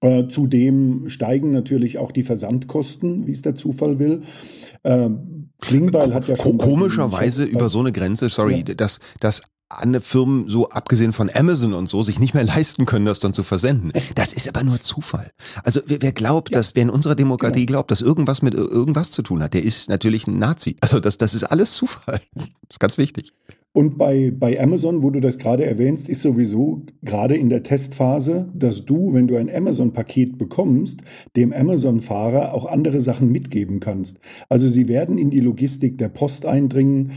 Zudem steigen natürlich auch die Versandkosten, wie es der Zufall will. Klingbeil hat ja schon komischerweise über so eine Grenze, sorry, dass andere Firmen, so abgesehen von Amazon und so, sich nicht mehr leisten können, das dann zu versenden. Das ist aber nur Zufall. Also wer glaubt, wer in unserer Demokratie glaubt, dass irgendwas mit irgendwas zu tun hat, der ist natürlich ein Nazi. Also das ist alles Zufall. Das ist ganz wichtig. Und bei Amazon, wo du das gerade erwähnst, ist sowieso gerade in der Testphase, dass du, wenn du ein Amazon-Paket bekommst, dem Amazon-Fahrer auch andere Sachen mitgeben kannst. Also sie werden in die Logistik der Post eindringen.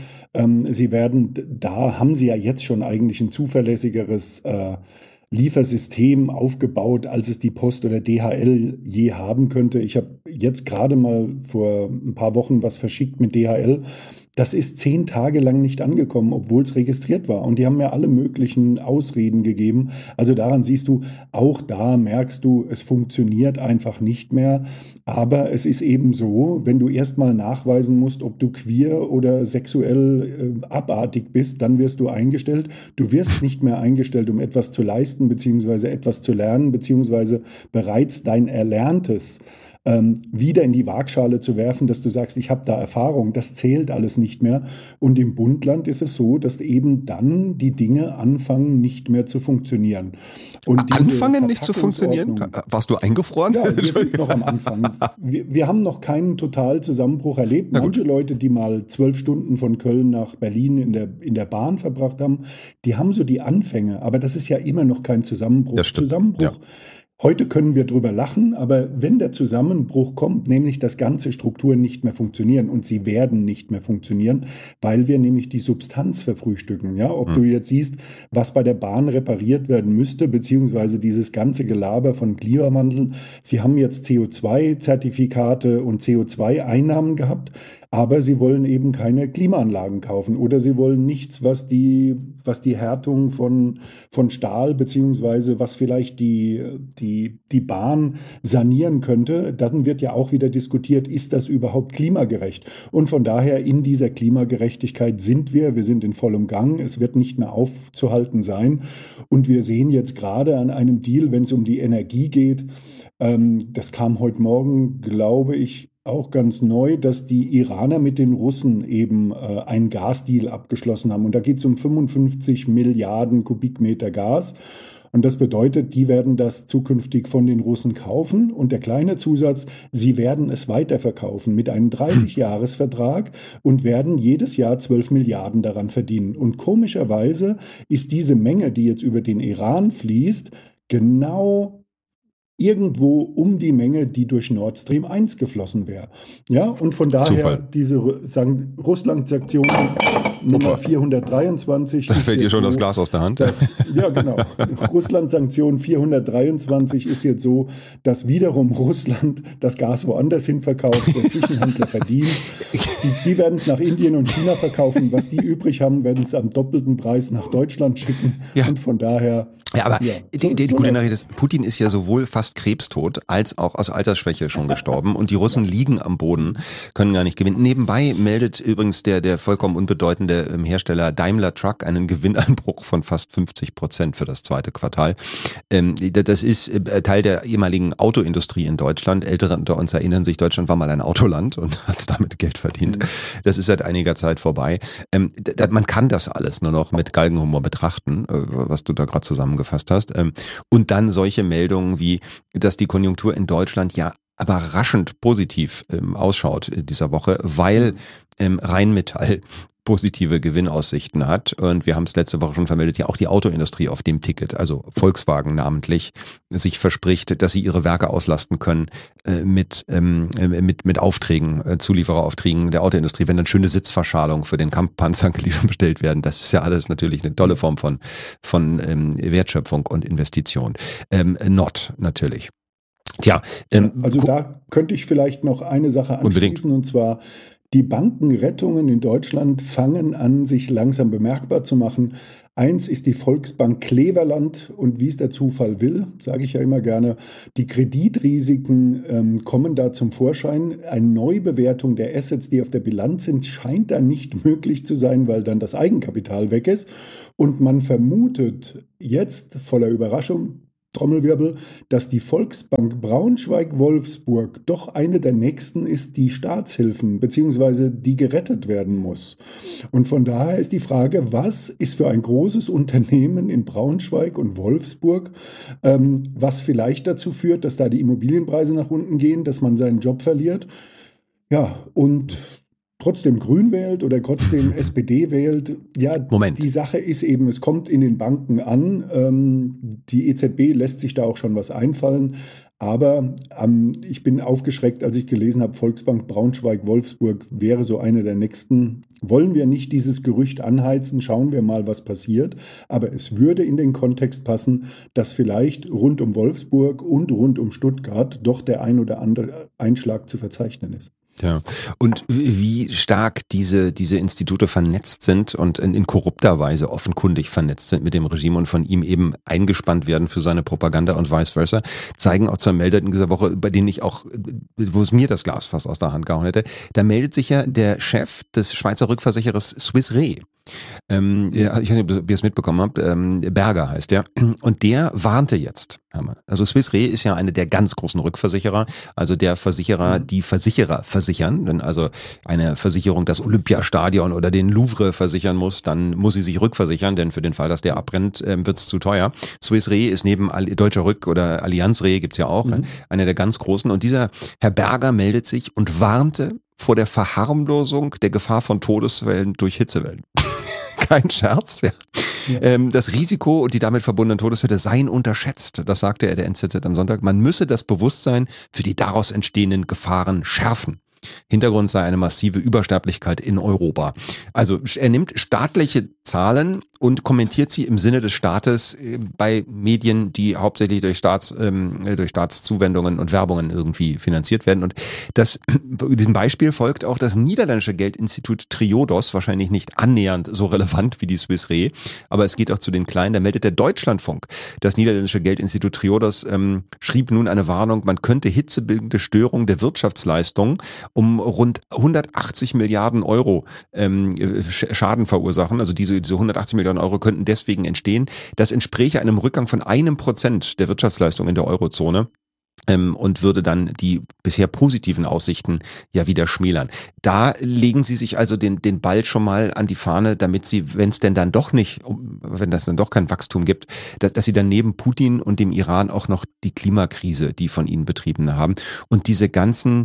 Da haben sie ja jetzt schon eigentlich ein zuverlässigeres Liefersystem aufgebaut, als es die Post oder DHL je haben könnte. Ich habe jetzt gerade mal vor ein paar Wochen was verschickt mit DHL. Das ist 10 Tage lang nicht angekommen, obwohl es registriert war. Und die haben mir alle möglichen Ausreden gegeben. Also daran siehst du, auch da merkst du, es funktioniert einfach nicht mehr. Aber es ist eben so, wenn du erstmal nachweisen musst, ob du queer oder sexuell abartig bist, dann wirst du eingestellt. Du wirst nicht mehr eingestellt, um etwas zu leisten, beziehungsweise etwas zu lernen, beziehungsweise bereits dein Erlerntes wieder in die Waagschale zu werfen, dass du sagst, ich habe da Erfahrung, das zählt alles nicht mehr. Und im Bundland ist es so, dass eben dann die Dinge anfangen nicht mehr zu funktionieren. Und anfangen nicht zu funktionieren? Warst du eingefroren? Ja, wir sind noch am Anfang. Wir haben noch keinen Totalzusammenbruch erlebt. Manche Leute, die mal 12 Stunden von Köln nach Berlin in der Bahn verbracht haben, die haben so die Anfänge. Aber das ist ja immer noch kein Zusammenbruch. Das stimmt. Zusammenbruch. Ja. Heute können wir drüber lachen, aber wenn der Zusammenbruch kommt, nämlich dass ganze Strukturen nicht mehr funktionieren und sie werden nicht mehr funktionieren, weil wir nämlich die Substanz verfrühstücken. Ja, ob du jetzt siehst, was bei der Bahn repariert werden müsste, beziehungsweise dieses ganze Gelaber von Klimawandel. Sie haben jetzt CO2-Zertifikate und CO2-Einnahmen gehabt, aber sie wollen eben keine Klimaanlagen kaufen oder sie wollen nichts, was die Härtung von Stahl beziehungsweise was vielleicht die Bahn sanieren könnte. Dann wird ja auch wieder diskutiert, ist das überhaupt klimagerecht? Und von daher in dieser Klimagerechtigkeit sind wir sind in vollem Gang. Es wird nicht mehr aufzuhalten sein. Und wir sehen jetzt gerade an einem Deal, wenn es um die Energie geht, das kam heute Morgen, glaube ich, auch ganz neu, dass die Iraner mit den Russen eben einen Gasdeal abgeschlossen haben. Und da geht es um 55 Milliarden Kubikmeter Gas. Und das bedeutet, die werden das zukünftig von den Russen kaufen. Und der kleine Zusatz, sie werden es weiterverkaufen mit einem 30-Jahres-Vertrag und werden jedes Jahr 12 Milliarden daran verdienen. Und komischerweise ist diese Menge, die jetzt über den Iran fließt, genau irgendwo um die Menge, die durch Nord Stream 1 geflossen wäre. Ja, und von daher Zufall. Diese Russland-Sanktion Nummer 423. Da fällt dir schon das Glas aus der Hand. Ja, genau. Russland-Sanktion 423 ist jetzt so, dass wiederum Russland das Gas woanders hin verkauft, der Zwischenhändler verdient. Die werden es nach Indien und China verkaufen. Was die übrig haben, werden es am doppelten Preis nach Deutschland schicken. Ja. Und von daher... Ja, aber die gute Nachricht ist, Putin ist ja sowohl fast krebstot als auch aus Altersschwäche schon gestorben und die Russen liegen am Boden, können gar nicht gewinnen. Nebenbei meldet übrigens der vollkommen unbedeutende Hersteller Daimler Truck einen Gewinneinbruch von fast 50% für das zweite Quartal. Das ist Teil der ehemaligen Autoindustrie in Deutschland. Ältere unter uns erinnern sich, Deutschland war mal ein Autoland und hat damit Geld verdient. Das ist seit einiger Zeit vorbei. Man kann das alles nur noch mit Galgenhumor betrachten, was du da gerade zusammengefasst hast. Und dann solche Meldungen wie, dass die Konjunktur in Deutschland ja überraschend positiv ausschaut in dieser Woche, weil Rheinmetall positive Gewinnaussichten hat. Und wir haben es letzte Woche schon vermeldet, ja auch die Autoindustrie auf dem Ticket, also Volkswagen namentlich, sich verspricht, dass sie ihre Werke auslasten können mit Aufträgen, Zuliefereraufträgen der Autoindustrie, wenn dann schöne Sitzverschalung für den Kampfpanzer bestellt werden. Das ist ja alles natürlich eine tolle Form von Wertschöpfung und Investition. Not natürlich. Tja, also da könnte ich vielleicht noch eine Sache anschließen, unbedingt. Und zwar die Bankenrettungen in Deutschland fangen an, sich langsam bemerkbar zu machen. Eins ist die Volksbank Cleverland und wie es der Zufall will, sage ich ja immer gerne, die Kreditrisiken kommen da zum Vorschein. Eine Neubewertung der Assets, die auf der Bilanz sind, scheint da nicht möglich zu sein, weil dann das Eigenkapital weg ist. Und man vermutet jetzt voller Überraschung, Trommelwirbel, dass die Volksbank Braunschweig-Wolfsburg doch eine der nächsten ist, die Staatshilfen beziehungsweise die gerettet werden muss. Und von daher ist die Frage, was ist für ein großes Unternehmen in Braunschweig und Wolfsburg, was vielleicht dazu führt, dass da die Immobilienpreise nach unten gehen, dass man seinen Job verliert, ja, und trotzdem Grün wählt oder trotzdem SPD wählt, ja, Moment. die Sache ist eben, es kommt in den Banken an. Die EZB lässt sich da auch schon was einfallen. Aber ich bin aufgeschreckt, als ich gelesen habe, Volksbank Braunschweig-Wolfsburg wäre so eine der nächsten. Wollen wir nicht dieses Gerücht anheizen? Schauen wir mal, was passiert. Aber es würde in den Kontext passen, dass vielleicht rund um Wolfsburg und rund um Stuttgart doch der ein oder andere Einschlag zu verzeichnen ist. Ja. Und wie stark diese Institute vernetzt sind und in korrupter Weise offenkundig vernetzt sind mit dem Regime und von ihm eben eingespannt werden für seine Propaganda und vice versa, zeigen auch zwei Melder in dieser Woche, bei denen ich auch, wo es mir das Glas fast aus der Hand gehauen hätte. Da meldet sich ja der Chef des Schweizer Rückversicherers Swiss Re. Ja, ich weiß nicht, ob ihr es mitbekommen habt, Berger heißt der. Und der warnte jetzt. Also Swiss Re ist ja eine der ganz großen Rückversicherer, also der Versicherer, die Versicherer versichern. Wenn also eine Versicherung das Olympiastadion oder den Louvre versichern muss, dann muss sie sich rückversichern, denn für den Fall, dass der abbrennt, wird es zu teuer. Swiss Re ist neben Deutscher Rück oder Allianz Re gibt's ja auch, einer der ganz großen. Und dieser Herr Berger meldet sich und warnte vor der Verharmlosung der Gefahr von Todeswellen durch Hitzewellen. Kein Scherz, ja. Das Risiko und die damit verbundenen Todesfälle seien unterschätzt. Das sagte er der NZZ am Sonntag. Man müsse das Bewusstsein für die daraus entstehenden Gefahren schärfen. Hintergrund sei eine massive Übersterblichkeit in Europa. Also er nimmt staatliche Zahlen und kommentiert sie im Sinne des Staates bei Medien, die hauptsächlich durch Staatszuwendungen und Werbungen irgendwie finanziert werden. Und diesem Beispiel folgt auch das niederländische Geldinstitut Triodos, wahrscheinlich nicht annähernd so relevant wie die Swiss Re, aber es geht auch zu den Kleinen. Da meldet der Deutschlandfunk. Das niederländische Geldinstitut Triodos schrieb nun eine Warnung, man könnte hitzebildende Störungen der Wirtschaftsleistung um rund 180 Milliarden Euro Schaden verursachen. Also diese 180 Milliarden Euro könnten deswegen entstehen. Das entspräche einem Rückgang von 1% der Wirtschaftsleistung in der Eurozone. Und würde dann die bisher positiven Aussichten ja wieder schmälern. Da legen Sie sich also den Ball schon mal an die Fahne, damit Sie, wenn das dann doch kein Wachstum gibt, dass Sie dann neben Putin und dem Iran auch noch die Klimakrise, die von Ihnen betriebene haben. Und diese ganzen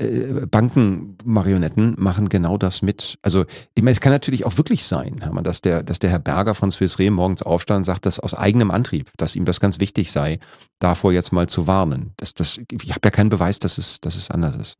Bankenmarionetten machen genau das mit. Also ich meine, es kann natürlich auch wirklich sein, Hermann, dass der Herr Berger von Swiss Re morgens aufstand und sagt, dass aus eigenem Antrieb, dass ihm das ganz wichtig sei, davor jetzt mal zu warnen. Ich habe ja keinen Beweis, dass es anders ist.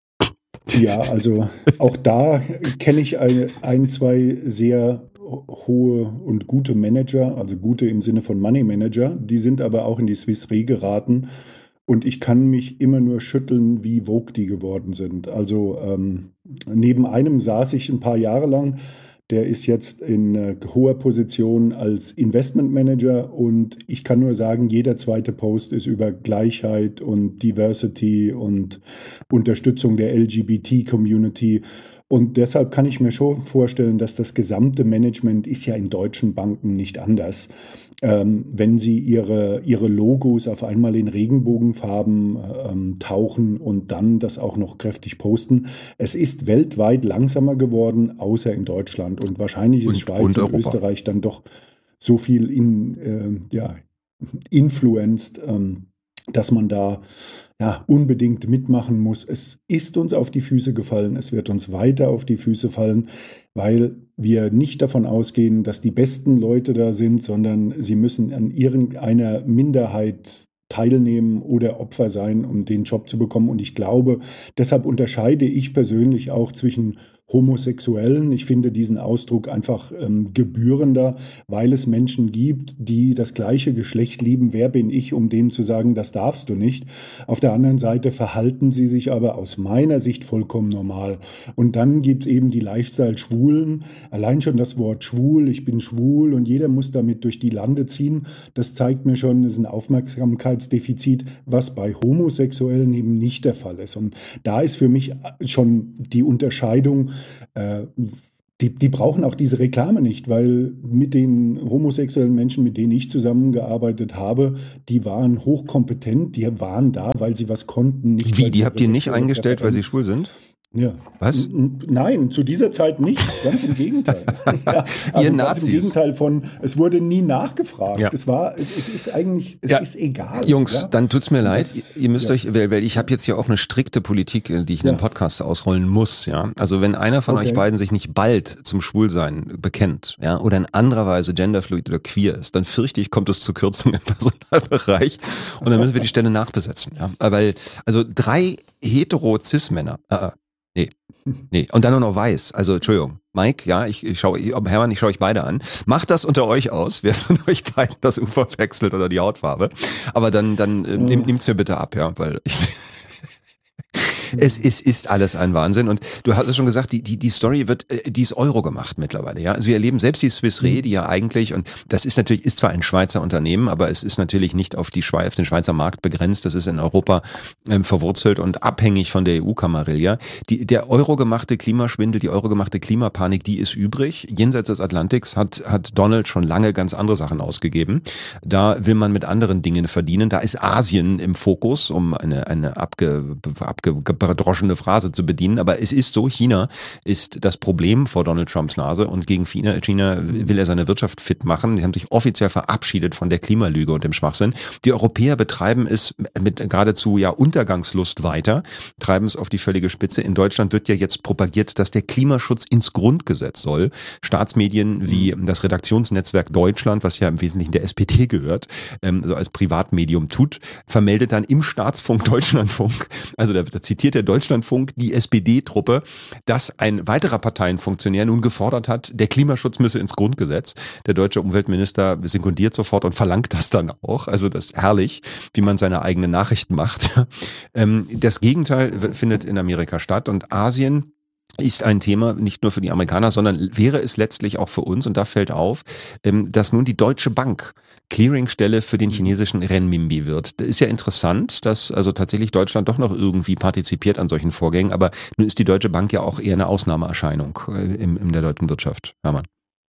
Ja, also auch da kenne ich zwei sehr hohe und gute Manager, also gute im Sinne von Money Manager, die sind aber auch in die Swiss Re geraten und ich kann mich immer nur schütteln, wie vogue die geworden sind. Also neben einem saß ich ein paar Jahre lang. Der ist jetzt in hoher Position als Investmentmanager und ich kann nur sagen, jeder zweite Post ist über Gleichheit und Diversity und Unterstützung der LGBT-Community. Und deshalb kann ich mir schon vorstellen, dass das gesamte Management ist ja in deutschen Banken nicht anders. Wenn sie ihre Logos auf einmal in Regenbogenfarben tauchen und dann das auch noch kräftig posten. Es ist weltweit langsamer geworden, außer in Deutschland. Und wahrscheinlich ist Schweiz und Österreich dann doch so viel influenced, dass man da unbedingt mitmachen muss. Es ist uns auf die Füße gefallen, es wird uns weiter auf die Füße fallen, weil wir nicht davon ausgehen, dass die besten Leute da sind, sondern sie müssen an irgendeiner Minderheit teilnehmen oder Opfer sein, um den Job zu bekommen. Und ich glaube, deshalb unterscheide ich persönlich auch zwischen Homosexuellen. Ich finde diesen Ausdruck einfach gebührender, weil es Menschen gibt, die das gleiche Geschlecht lieben. Wer bin ich, um denen zu sagen, das darfst du nicht? Auf der anderen Seite verhalten sie sich aber aus meiner Sicht vollkommen normal. Und dann gibt es eben die Lifestyle-Schwulen. Allein schon das Wort schwul, ich bin schwul und jeder muss damit durch die Lande ziehen. Das zeigt mir schon, es ist ein Aufmerksamkeitsdefizit, was bei Homosexuellen eben nicht der Fall ist. Und da ist für mich schon die Unterscheidung, Die brauchen auch diese Reklame nicht, weil mit den homosexuellen Menschen, mit denen ich zusammengearbeitet habe, die waren hochkompetent, die waren da, weil sie was konnten, nicht Wie, weil sie die ihre habt ihr nicht sexuelle eingestellt, weil sie Präferenz. schwul sind? Ja. Was? Nein, zu dieser Zeit nicht, ganz im Gegenteil. Ja, Ihr also ganz im Nazis. Gegenteil von, es wurde nie nachgefragt. Ja. Es ist eigentlich, es Ja, ist egal. Jungs, Ja? dann tut's mir Und leid. das, Ihr müsst ja, euch, weil ich habe jetzt hier auch eine strikte Politik, die ich in den ja, Podcasts ausrollen muss, ja. Also wenn einer von euch okay. beiden sich nicht bald zum Schwulsein bekennt, ja, oder in anderer Weise genderfluid oder queer ist, dann fürchte ich, kommt es zu Kürzungen im Personalbereich und dann müssen wir die Stelle nachbesetzen, ja. Weil, also 3 hetero-cis-Männer, nee. Nee, und dann nur noch weiß. Also, Entschuldigung. Mike, ja, Hermann, ich schaue euch beide an. Macht das unter euch aus, wer von euch beiden das Ufer wechselt oder die Hautfarbe. Aber dann nehmt's mir bitte ab, ja, weil es ist alles ein Wahnsinn. Und du hast es schon gesagt, die Story die ist Euro gemacht mittlerweile, ja. Also wir erleben selbst die Swiss Re, die ja eigentlich, und das ist natürlich, ist zwar ein Schweizer Unternehmen, aber es ist natürlich nicht auf den Schweizer Markt begrenzt. Das ist in Europa verwurzelt und abhängig von der EU-Camarilla. Der Euro-gemachte Klimaschwindel, die Euro-gemachte Klimapanik, die ist übrig. Jenseits des Atlantiks hat Donald schon lange ganz andere Sachen ausgegeben. Da will man mit anderen Dingen verdienen. Da ist Asien im Fokus, um eine abgedroschene Phrase zu bedienen. Aber es ist so, China ist das Problem vor Donald Trumps Nase und gegen China will er seine Wirtschaft fit machen. Die haben sich offiziell verabschiedet von der Klimalüge und dem Schwachsinn. Die Europäer betreiben es mit geradezu ja Untergangslust weiter, treiben es auf die völlige Spitze. In Deutschland wird ja jetzt propagiert, dass der Klimaschutz ins Grundgesetz soll. Staatsmedien wie das Redaktionsnetzwerk Deutschland, was ja im Wesentlichen der SPD gehört, so als Privatmedium tut, vermeldet dann im Staatsfunk Deutschlandfunk, also da zitiert der Deutschlandfunk die SPD-Truppe, dass ein weiterer Parteienfunktionär nun gefordert hat, der Klimaschutz müsse ins Grundgesetz. Der deutsche Umweltminister sekundiert sofort und verlangt das dann auch. Also das ist herrlich, wie man seine eigenen Nachrichten macht. Das Gegenteil findet in Amerika statt und Asien ist ein Thema nicht nur für die Amerikaner, sondern wäre es letztlich auch für uns. Und da fällt auf, dass nun die Deutsche Bank Clearingstelle für den chinesischen Renminbi wird. Das ist ja interessant, dass also tatsächlich Deutschland doch noch irgendwie partizipiert an solchen Vorgängen. Aber nun ist die Deutsche Bank ja auch eher eine Ausnahmeerscheinung in der deutschen Wirtschaft, Hermann.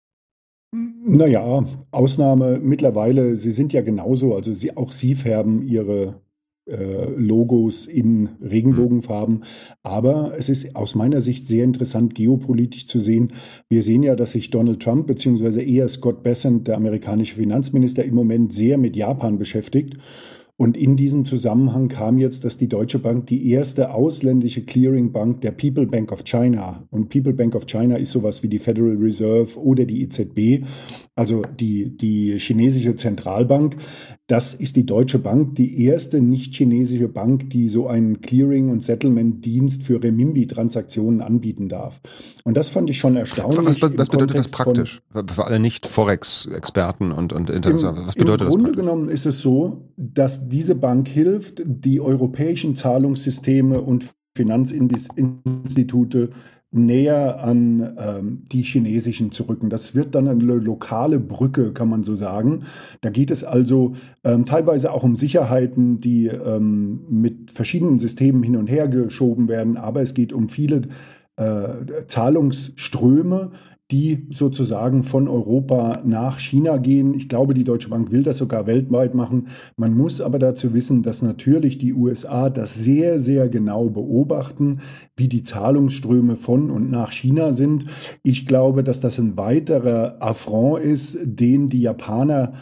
Naja, Ausnahme mittlerweile, sie sind ja genauso, also auch sie färben ihre Logos in Regenbogenfarben. Aber es ist aus meiner Sicht sehr interessant, geopolitisch zu sehen. Wir sehen ja, dass sich Donald Trump beziehungsweise eher Scott Bessent, der amerikanische Finanzminister, im Moment sehr mit Japan beschäftigt. Und in diesem Zusammenhang kam jetzt, dass die Deutsche Bank die erste ausländische Clearingbank der People Bank of China, und People Bank of China ist sowas wie die Federal Reserve oder die EZB, also die chinesische Zentralbank. Das ist die Deutsche Bank, die erste nicht-chinesische Bank, die so einen Clearing- und Settlement-Dienst für Renminbi-Transaktionen anbieten darf. Und das fand ich schon erstaunlich. Was bedeutet das praktisch? Für alle Nicht-Forex-Experten und International. Was bedeutet das praktisch? Im Grunde genommen ist es so, dass diese Bank hilft, die europäischen Zahlungssysteme und Finanzinstitute näher an die chinesischen zu rücken. Das wird dann eine lokale Brücke, kann man so sagen. Da geht es also teilweise auch um Sicherheiten, die mit verschiedenen Systemen hin und her geschoben werden, aber es geht um viele Zahlungsströme, die sozusagen von Europa nach China gehen. Ich glaube, die Deutsche Bank will das sogar weltweit machen. Man muss aber dazu wissen, dass natürlich die USA das sehr, sehr genau beobachten, wie die Zahlungsströme von und nach China sind. Ich glaube, dass das ein weiterer Affront ist, den die Japaner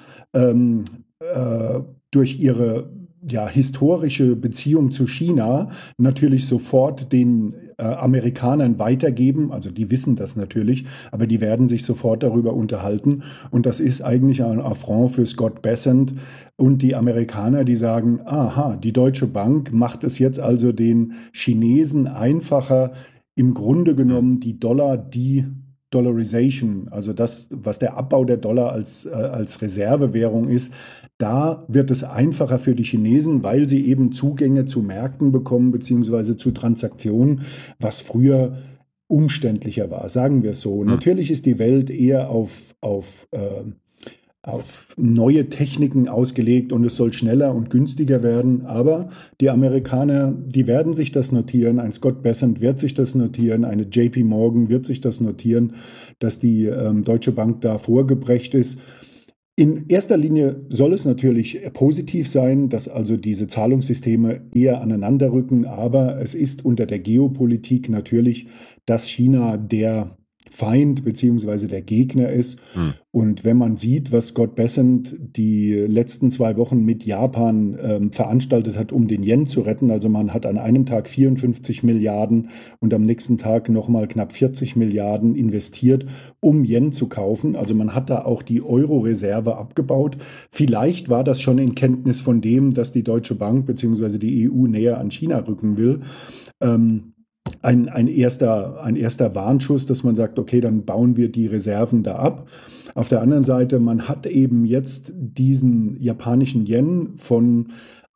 durch ihre historische Beziehung zu China natürlich sofort den Amerikanern weitergeben. Also die wissen das natürlich, aber die werden sich sofort darüber unterhalten. Und das ist eigentlich ein Affront für Scott Bessent und die Amerikaner, die sagen, aha, die Deutsche Bank macht es jetzt also den Chinesen einfacher, im Grunde genommen die Dollarization, also das, was der Abbau der Dollar als Reservewährung ist, da wird es einfacher für die Chinesen, weil sie eben Zugänge zu Märkten bekommen, beziehungsweise zu Transaktionen, was früher umständlicher war, sagen wir es so. Natürlich ist die Welt eher auf auf neue Techniken ausgelegt und es soll schneller und günstiger werden. Aber die Amerikaner, die werden sich das notieren. Ein Scott Bessent wird sich das notieren. Eine JP Morgan wird sich das notieren, dass die Deutsche Bank da vorgeprägt ist. In erster Linie soll es natürlich positiv sein, dass also diese Zahlungssysteme eher aneinanderrücken, aber es ist unter der Geopolitik natürlich, dass China der Feind beziehungsweise der Gegner ist. Hm. Und wenn man sieht, was Scott Bessent die letzten 2 Wochen mit Japan veranstaltet hat, um den Yen zu retten, also man hat an einem Tag 54 Milliarden und am nächsten Tag nochmal knapp 40 Milliarden investiert, um Yen zu kaufen. Also man hat da auch die Euro-Reserve abgebaut. Vielleicht war das schon in Kenntnis von dem, dass die Deutsche Bank beziehungsweise die EU näher an China rücken will. Ein erster Warnschuss, dass man sagt, okay, dann bauen wir die Reserven da ab. Auf der anderen Seite, man hat eben jetzt diesen japanischen Yen von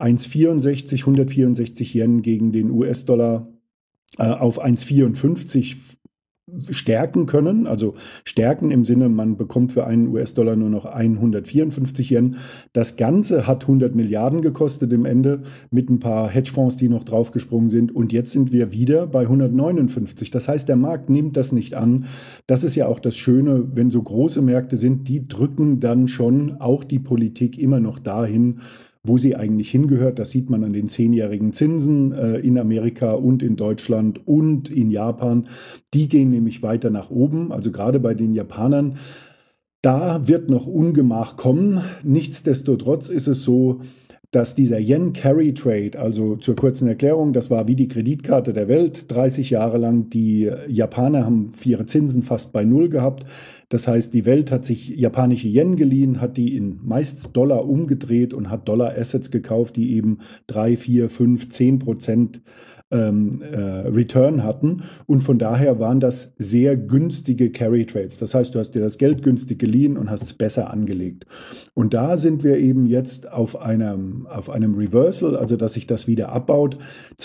164 Yen gegen den US-Dollar auf 1,54 stärken können, also stärken im Sinne, man bekommt für einen US-Dollar nur noch 154 Yen. Das Ganze hat 100 Milliarden gekostet im Ende mit ein paar Hedgefonds, die noch draufgesprungen sind. Und jetzt sind wir wieder bei 159. Das heißt, der Markt nimmt das nicht an. Das ist ja auch das Schöne, wenn so große Märkte sind, die drücken dann schon auch die Politik immer noch dahin, wo sie eigentlich hingehört. Das sieht man an den 10-jährigen Zinsen in Amerika und in Deutschland und in Japan. Die gehen nämlich weiter nach oben, also gerade bei den Japanern. Da wird noch Ungemach kommen. Nichtsdestotrotz ist es so, dass dieser Yen-Carry-Trade, also zur kurzen Erklärung, das war wie die Kreditkarte der Welt, 30 Jahre lang. Die Japaner haben ihre Zinsen fast bei Null gehabt. Das heißt, die Welt hat sich japanische Yen geliehen, hat die in meist Dollar umgedreht und hat Dollar-Assets gekauft, die eben 3, 4, 5, 10% Return hatten. Und von daher waren das sehr günstige Carry-Trades. Das heißt, du hast dir das Geld günstig geliehen und hast es besser angelegt. Und da sind wir eben jetzt auf einem Reversal, also dass sich das wieder abbaut.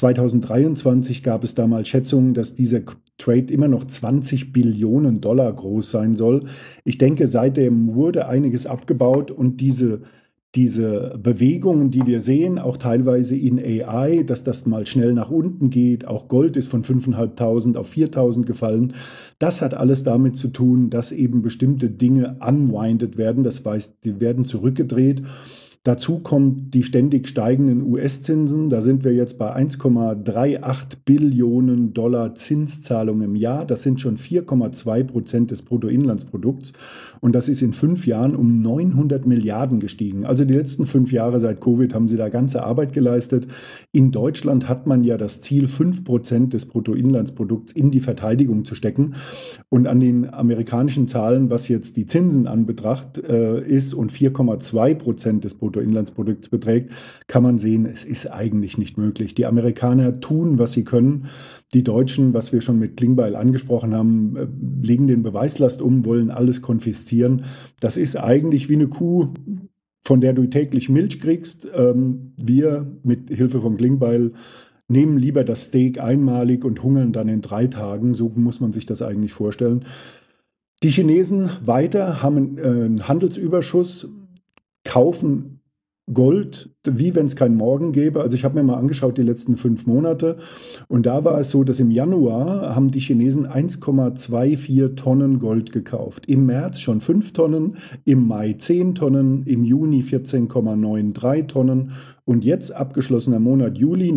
2023 gab es da mal Schätzungen, dass dieser Trade immer noch 20 Billionen Dollar groß sein soll. Ich denke, seitdem wurde einiges abgebaut und diese Bewegungen, die wir sehen, auch teilweise in AI, dass das mal schnell nach unten geht, auch Gold ist von 5.500 auf 4.000 gefallen, das hat alles damit zu tun, dass eben bestimmte Dinge unwinded werden, das heißt, die werden zurückgedreht. Dazu kommen die ständig steigenden US-Zinsen. Da sind wir jetzt bei 1,38 Billionen Dollar Zinszahlung im Jahr. Das sind schon 4,2% des Bruttoinlandsprodukts. Und das ist in 5 Jahren um 900 Milliarden gestiegen. Also die letzten 5 Jahre seit Covid haben sie da ganze Arbeit geleistet. In Deutschland hat man ja das Ziel, 5% des Bruttoinlandsprodukts in die Verteidigung zu stecken. Und an den amerikanischen Zahlen, was jetzt die Zinsen anbetracht ist und 4,2% des Bruttoinlandsprodukts beträgt, kann man sehen, es ist eigentlich nicht möglich. Die Amerikaner tun, was sie können. Die Deutschen, was wir schon mit Klingbeil angesprochen haben, legen den Beweislast um, wollen alles konfiszieren. Das ist eigentlich wie eine Kuh, von der du täglich Milch kriegst. Wir mit Hilfe von Klingbeil nehmen lieber das Steak einmalig und hungern dann in 3 Tagen. So muss man sich das eigentlich vorstellen. Die Chinesen weiter haben einen Handelsüberschuss, kaufen Gold, wie wenn es keinen Morgen gäbe. Also ich habe mir mal angeschaut die letzten 5 Monate und da war es so, dass im Januar haben die Chinesen 1,24 Tonnen Gold gekauft. Im März schon 5 Tonnen, im Mai 10 Tonnen, im Juni 14,93 Tonnen und jetzt abgeschlossener Monat Juli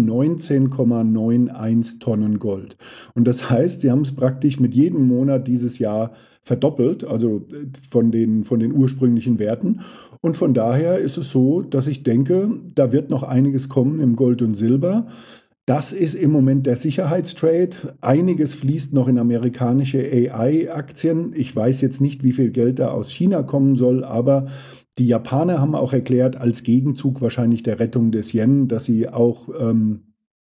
19,91 Tonnen Gold. Und das heißt, sie haben es praktisch mit jedem Monat dieses Jahr verdoppelt, also von den ursprünglichen Werten. Und von daher ist es so, dass ich denke, da wird noch einiges kommen im Gold und Silber. Das ist im Moment der Sicherheitstrade. Einiges fließt noch in amerikanische AI-Aktien. Ich weiß jetzt nicht, wie viel Geld da aus China kommen soll, aber die Japaner haben auch erklärt, als Gegenzug wahrscheinlich der Rettung des Yen, dass sie auch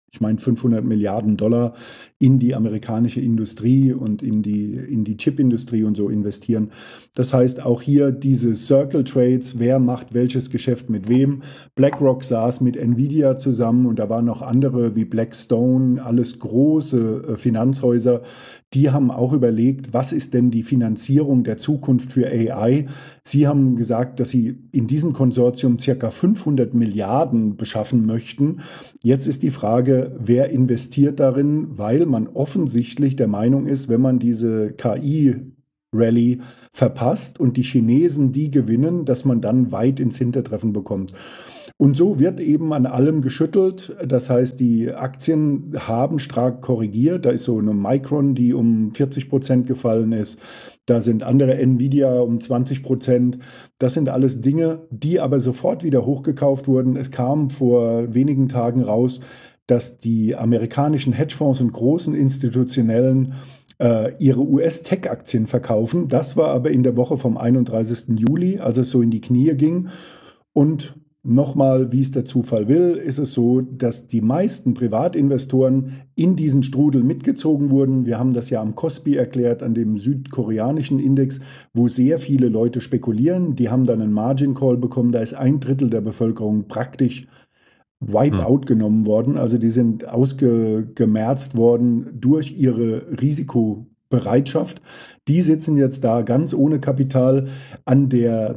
ich meine, 500 Milliarden Dollar in die amerikanische Industrie und in die Chipindustrie und so investieren. Das heißt, auch hier diese Circle Trades, wer macht welches Geschäft mit wem. BlackRock saß mit Nvidia zusammen und da waren noch andere wie Blackstone, alles große Finanzhäuser. Die haben auch überlegt, was ist denn die Finanzierung der Zukunft für AI? Sie haben gesagt, dass sie in diesem Konsortium circa 500 Milliarden beschaffen möchten. Jetzt ist die Frage, wer investiert darin, weil man offensichtlich der Meinung ist, wenn man diese KI-Rallye verpasst und die Chinesen die gewinnen, dass man dann weit ins Hintertreffen bekommt. Und so wird eben an allem geschüttelt. Das heißt, die Aktien haben stark korrigiert. Da ist so eine Micron, die um 40% gefallen ist. Da sind andere Nvidia um 20%. Das sind alles Dinge, die aber sofort wieder hochgekauft wurden. Es kam vor wenigen Tagen raus, dass die amerikanischen Hedgefonds und großen institutionellen ihre US-Tech-Aktien verkaufen. Das war aber in der Woche vom 31. Juli, als es so in die Knie ging. Und nochmal, wie es der Zufall will, ist es so, dass die meisten Privatinvestoren in diesen Strudel mitgezogen wurden. Wir haben das ja am Kospi erklärt, an dem südkoreanischen Index, wo sehr viele Leute spekulieren. Die haben dann einen Margin Call bekommen. Da ist 1/3 der Bevölkerung praktisch Wipeout genommen worden. Also die sind ausgemerzt worden durch ihre Risikobereitschaft. Die sitzen jetzt da ganz ohne Kapital. An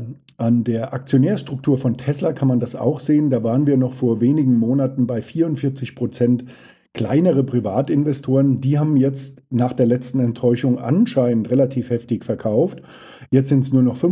der Aktionärstruktur von Tesla kann man das auch sehen. Da waren wir noch vor wenigen Monaten bei 44% kleinere Privatinvestoren. Die haben jetzt nach der letzten Enttäuschung anscheinend relativ heftig verkauft. Jetzt sind es nur noch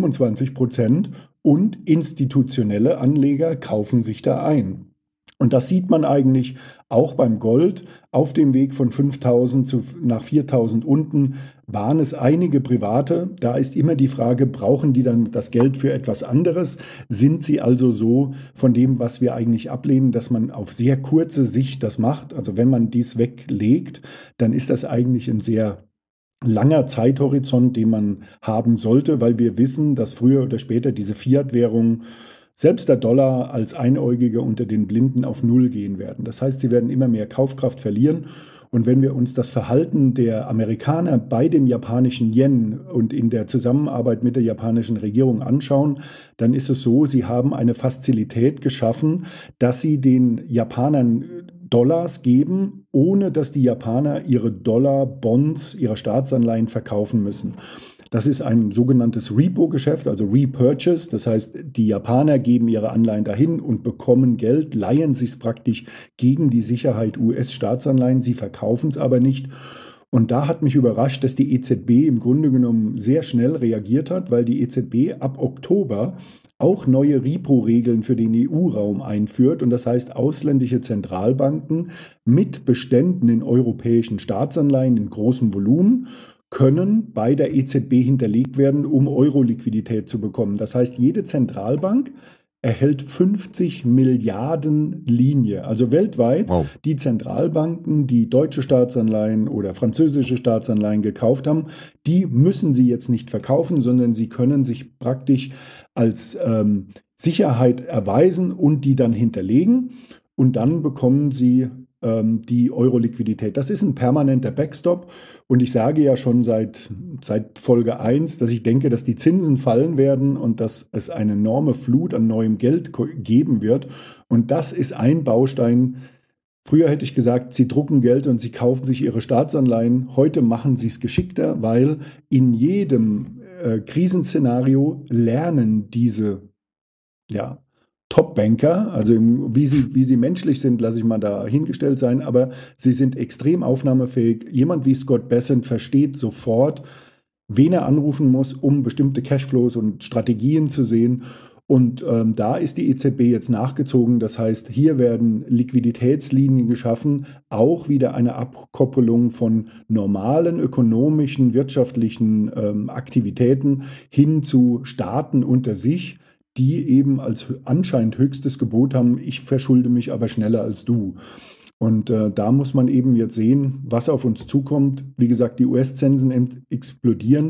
25% und institutionelle Anleger kaufen sich da ein. Und das sieht man eigentlich auch beim Gold. Auf dem Weg von 5.000 nach 4.000 unten waren es einige Private. Da ist immer die Frage, brauchen die dann das Geld für etwas anderes? Sind sie also so von dem, was wir eigentlich ablehnen, dass man auf sehr kurze Sicht das macht? Also wenn man dies weglegt, dann ist das eigentlich ein sehr langer Zeithorizont, den man haben sollte, weil wir wissen, dass früher oder später diese Fiat-Währungen, selbst der Dollar als Einäugige unter den Blinden auf Null gehen werden. Das heißt, sie werden immer mehr Kaufkraft verlieren. Und wenn wir uns das Verhalten der Amerikaner bei dem japanischen Yen und in der Zusammenarbeit mit der japanischen Regierung anschauen, dann ist es so, sie haben eine Fazilität geschaffen, dass sie den Japanern Dollars geben, ohne dass die Japaner ihre Dollar-Bonds, ihre Staatsanleihen verkaufen müssen. Das ist ein sogenanntes Repo-Geschäft, also Repurchase. Das heißt, die Japaner geben ihre Anleihen dahin und bekommen Geld, leihen sich es praktisch gegen die Sicherheit US-Staatsanleihen. Sie verkaufen es aber nicht. Und da hat mich überrascht, dass die EZB im Grunde genommen sehr schnell reagiert hat, weil die EZB ab Oktober auch neue Repo-Regeln für den EU-Raum einführt. Und das heißt, ausländische Zentralbanken mit Beständen in europäischen Staatsanleihen in großem Volumen können bei der EZB hinterlegt werden, um Euro-Liquidität zu bekommen. Das heißt, jede Zentralbank erhält 50 Milliarden Linie. Also weltweit die Zentralbanken, die deutsche Staatsanleihen oder französische Staatsanleihen gekauft haben, die müssen sie jetzt nicht verkaufen, sondern sie können sich praktisch als Sicherheit erweisen und die dann hinterlegen. Und dann bekommen sie die Euro-Liquidität. Das ist ein permanenter Backstop und ich sage ja schon seit Folge 1, dass ich denke, dass die Zinsen fallen werden und dass es eine enorme Flut an neuem Geld geben wird und das ist ein Baustein. Früher hätte ich gesagt, sie drucken Geld und sie kaufen sich ihre Staatsanleihen. Heute machen sie es geschickter, weil in jedem Krisenszenario lernen diese Top-Banker, also wie sie menschlich sind, lasse ich mal da hingestellt sein, aber sie sind extrem aufnahmefähig. Jemand wie Scott Bessent versteht sofort, wen er anrufen muss, um bestimmte Cashflows und Strategien zu sehen. Und da ist die EZB jetzt nachgezogen. Das heißt, hier werden Liquiditätslinien geschaffen, auch wieder eine Abkoppelung von normalen ökonomischen, wirtschaftlichen Aktivitäten hin zu Staaten unter sich, die eben als anscheinend höchstes Gebot haben, ich verschulde mich aber schneller als du. Und da muss man eben jetzt sehen, was auf uns zukommt. Wie gesagt, die US-Zinsen explodieren.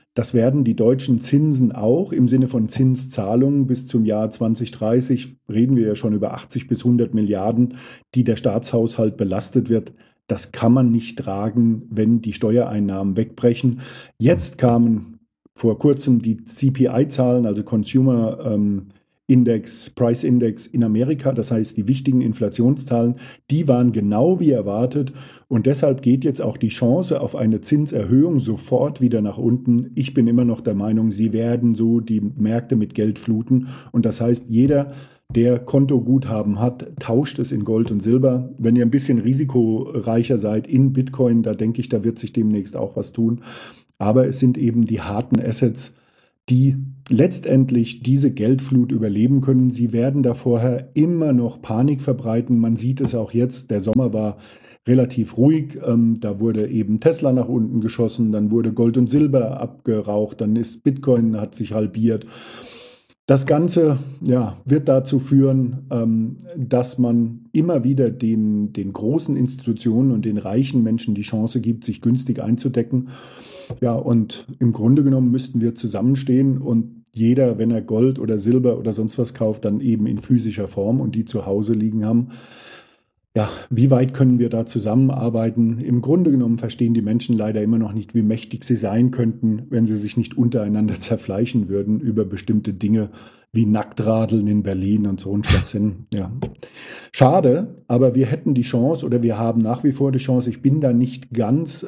Das werden die deutschen Zinsen auch im Sinne von Zinszahlungen bis zum Jahr 2030, reden wir ja schon über 80 bis 100 Milliarden, die der Staatshaushalt belastet wird. Das kann man nicht tragen, wenn die Steuereinnahmen wegbrechen. Jetzt kamen vor kurzem die CPI-Zahlen, also Consumer Index, Price Index in Amerika, das heißt die wichtigen Inflationszahlen, die waren genau wie erwartet und deshalb geht jetzt auch die Chance auf eine Zinserhöhung sofort wieder nach unten. Ich bin immer noch der Meinung, sie werden so die Märkte mit Geld fluten und das heißt, jeder, der Kontoguthaben hat, tauscht es in Gold und Silber. Wenn ihr ein bisschen risikoreicher seid in Bitcoin, da denke ich, da wird sich demnächst auch was tun. Aber es sind eben die harten Assets, die letztendlich diese Geldflut überleben können. Sie werden da vorher immer noch Panik verbreiten. Man sieht es auch jetzt. Der Sommer war relativ ruhig. Da wurde eben Tesla nach unten geschossen, dann wurde Gold und Silber abgeraucht, dann ist Bitcoin, hat sich halbiert. Das Ganze wird dazu führen, dass man immer wieder den großen Institutionen und den reichen Menschen die Chance gibt, sich günstig einzudecken. Ja, und im Grunde genommen müssten wir zusammenstehen und jeder, wenn er Gold oder Silber oder sonst was kauft, dann eben in physischer Form und die zu Hause liegen haben. Ja, wie weit können wir da zusammenarbeiten? Im Grunde genommen verstehen die Menschen leider immer noch nicht, wie mächtig sie sein könnten, wenn sie sich nicht untereinander zerfleischen würden über bestimmte Dinge wie Nacktradeln in Berlin und so ein Schwachsinn. Ja. Schade, aber wir hätten die Chance oder wir haben nach wie vor die Chance. Ich bin da nicht ganz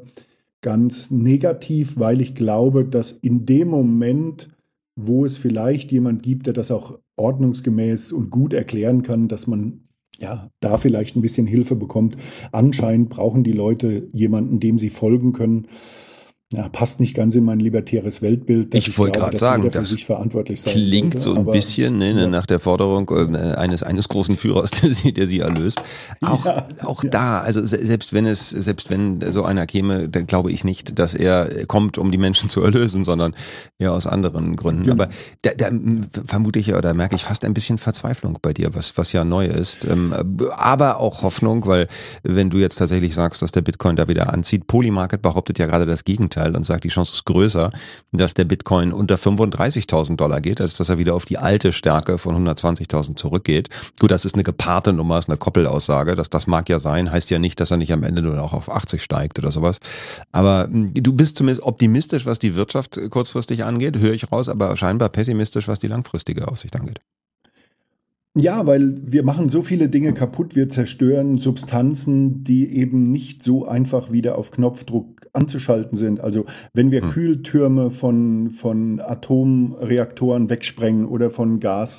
negativ, weil ich glaube, dass in dem Moment, wo es vielleicht jemand gibt, der das auch ordnungsgemäß und gut erklären kann, dass man da vielleicht ein bisschen Hilfe bekommt. Anscheinend brauchen die Leute jemanden, dem sie folgen können. Ja, passt nicht ganz in mein libertäres Weltbild. Ich wollte gerade sagen, das sich verantwortlich sein klingt sollte, so ein bisschen nach der Forderung eines großen Führers, der sie erlöst. Auch da, also selbst wenn so einer käme, dann glaube ich nicht, dass er kommt, um die Menschen zu erlösen, sondern eher aus anderen Gründen. Genau. Aber da vermute ich oder merke ich fast ein bisschen Verzweiflung bei dir, was ja neu ist. Aber auch Hoffnung, weil wenn du jetzt tatsächlich sagst, dass der Bitcoin da wieder anzieht, Polymarket behauptet ja gerade das Gegenteil und sagt, die Chance ist größer, dass der Bitcoin unter $35.000 geht, als dass er wieder auf die alte Stärke von 120.000 zurückgeht. Gut, das ist eine gepaarte Nummer, ist eine Koppelaussage, das mag ja sein, heißt ja nicht, dass er nicht am Ende nur auch auf 80 steigt oder sowas. Aber du bist zumindest optimistisch, was die Wirtschaft kurzfristig angeht, höre ich raus, aber scheinbar pessimistisch, was die langfristige Aussicht angeht. Ja, weil wir machen so viele Dinge kaputt, wir zerstören Substanzen, die eben nicht so einfach wieder auf Knopfdruck anzuschalten sind. Also wenn wir Kühltürme von Atomreaktoren wegsprengen oder von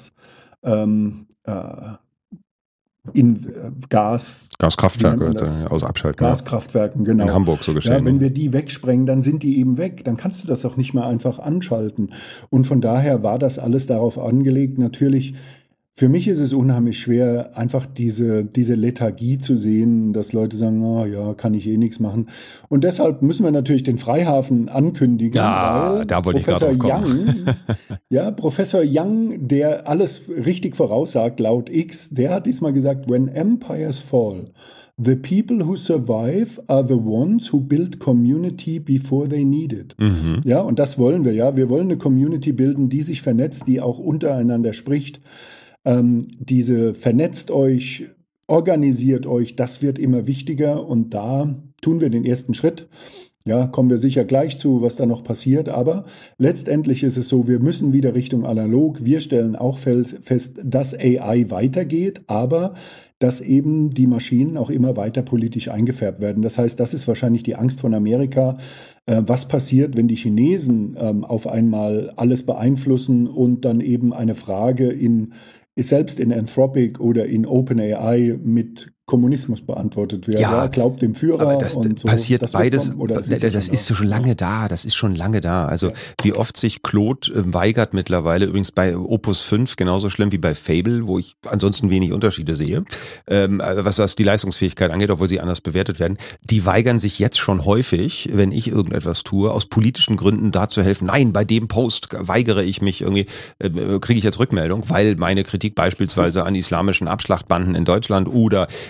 Gaskraftwerke aus abschalten. Gaskraftwerken, genau. In Hamburg so geschehen. Ja, wenn wir die wegsprengen, dann sind die eben weg. Dann kannst du das auch nicht mehr einfach anschalten. Und von daher war das alles darauf angelegt. Natürlich, für mich ist es unheimlich schwer, einfach diese Lethargie zu sehen, dass Leute sagen, kann ich eh nichts machen. Und deshalb müssen wir natürlich den Freihafen ankündigen. Ja, da wollte ich gerade drauf kommen. Professor Young, der alles richtig voraussagt, laut X, der hat diesmal gesagt, when empires fall, the people who survive are the ones who build community before they need it. Mhm. Ja, und das wollen wir, ja. Wir wollen eine Community bilden, die sich vernetzt, die auch untereinander spricht. Diese vernetzt euch, organisiert euch, das wird immer wichtiger und da tun wir den ersten Schritt. Ja, kommen wir sicher gleich zu, was da noch passiert, aber letztendlich ist es so, wir müssen wieder Richtung analog. Wir stellen auch fest, dass AI weitergeht, aber dass eben die Maschinen auch immer weiter politisch eingefärbt werden. Das heißt, das ist wahrscheinlich die Angst von Amerika. Was passiert, wenn die Chinesen auf einmal alles beeinflussen und dann eben eine Frage selbst in Anthropic oder in OpenAI mit Kommunismus beantwortet wird. Ja, glaubt dem Führer. Aber das und so. passiert das beides. Das ist schon lange da. Das ist schon lange da. Also wie oft sich Claude weigert mittlerweile, übrigens bei Opus 5 genauso schlimm wie bei Fable, wo ich ansonsten wenig Unterschiede sehe, was die Leistungsfähigkeit angeht, obwohl sie anders bewertet werden. Die weigern sich jetzt schon häufig, wenn ich irgendetwas tue, aus politischen Gründen da zu helfen. Nein, bei dem Post weigere ich mich irgendwie, kriege ich jetzt Rückmeldung, weil meine Kritik beispielsweise an islamischen Abschlachtbanden in Deutschland oder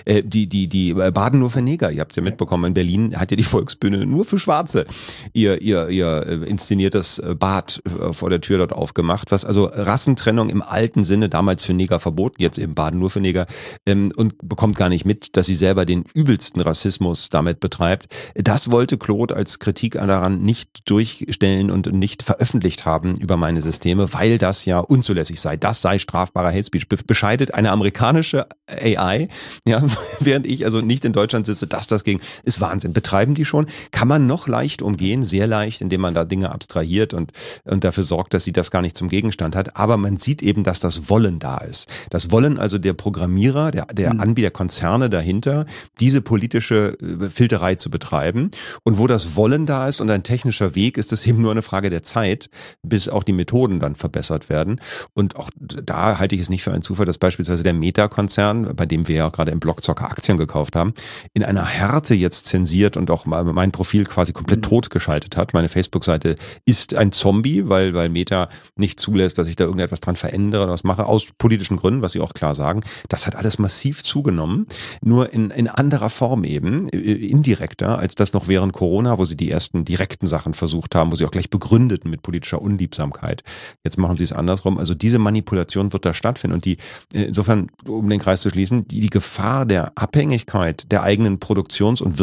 Die baden nur für Neger. Ihr habt es ja mitbekommen, in Berlin hat ja die Volksbühne nur für Schwarze ihr inszeniertes Bad vor der Tür dort aufgemacht, was also Rassentrennung im alten Sinne, damals für Neger verboten, jetzt eben baden nur für Neger, und bekommt gar nicht mit, dass sie selber den übelsten Rassismus damit betreibt. Das wollte Claude als Kritik daran nicht durchstellen und nicht veröffentlicht haben über meine Systeme, weil das ja unzulässig sei. Das sei strafbarer Hate Speech. Bescheidet eine amerikanische AI, ja, während ich also nicht in Deutschland sitze, das ging, ist Wahnsinn. Betreiben die schon? Kann man noch leicht umgehen, sehr leicht, indem man da Dinge abstrahiert und dafür sorgt, dass sie das gar nicht zum Gegenstand hat. Aber man sieht eben, dass das Wollen da ist. Das Wollen also der Programmierer, der Anbieter, Konzerne dahinter, diese politische Filterei zu betreiben. Und wo das Wollen da ist und ein technischer Weg, ist es eben nur eine Frage der Zeit, bis auch die Methoden dann verbessert werden. Und auch da halte ich es nicht für einen Zufall, dass beispielsweise der Meta-Konzern, bei dem wir ja gerade im Blockzocker Aktien gekauft haben, in einer Härte jetzt zensiert und auch mein Profil quasi komplett totgeschaltet hat. Meine Facebook-Seite ist ein Zombie, weil Meta nicht zulässt, dass ich da irgendetwas dran verändere oder was mache, aus politischen Gründen, was sie auch klar sagen. Das hat alles massiv zugenommen, nur in anderer Form eben, indirekter, als das noch während Corona, wo sie die ersten direkten Sachen versucht haben, wo sie auch gleich begründeten mit politischer Unliebsamkeit. Jetzt machen sie es andersrum. Also diese Manipulation wird da stattfinden und insofern, um den Kreis zu schließen, die Gefahr der Abhängigkeit der eigenen Produktions- und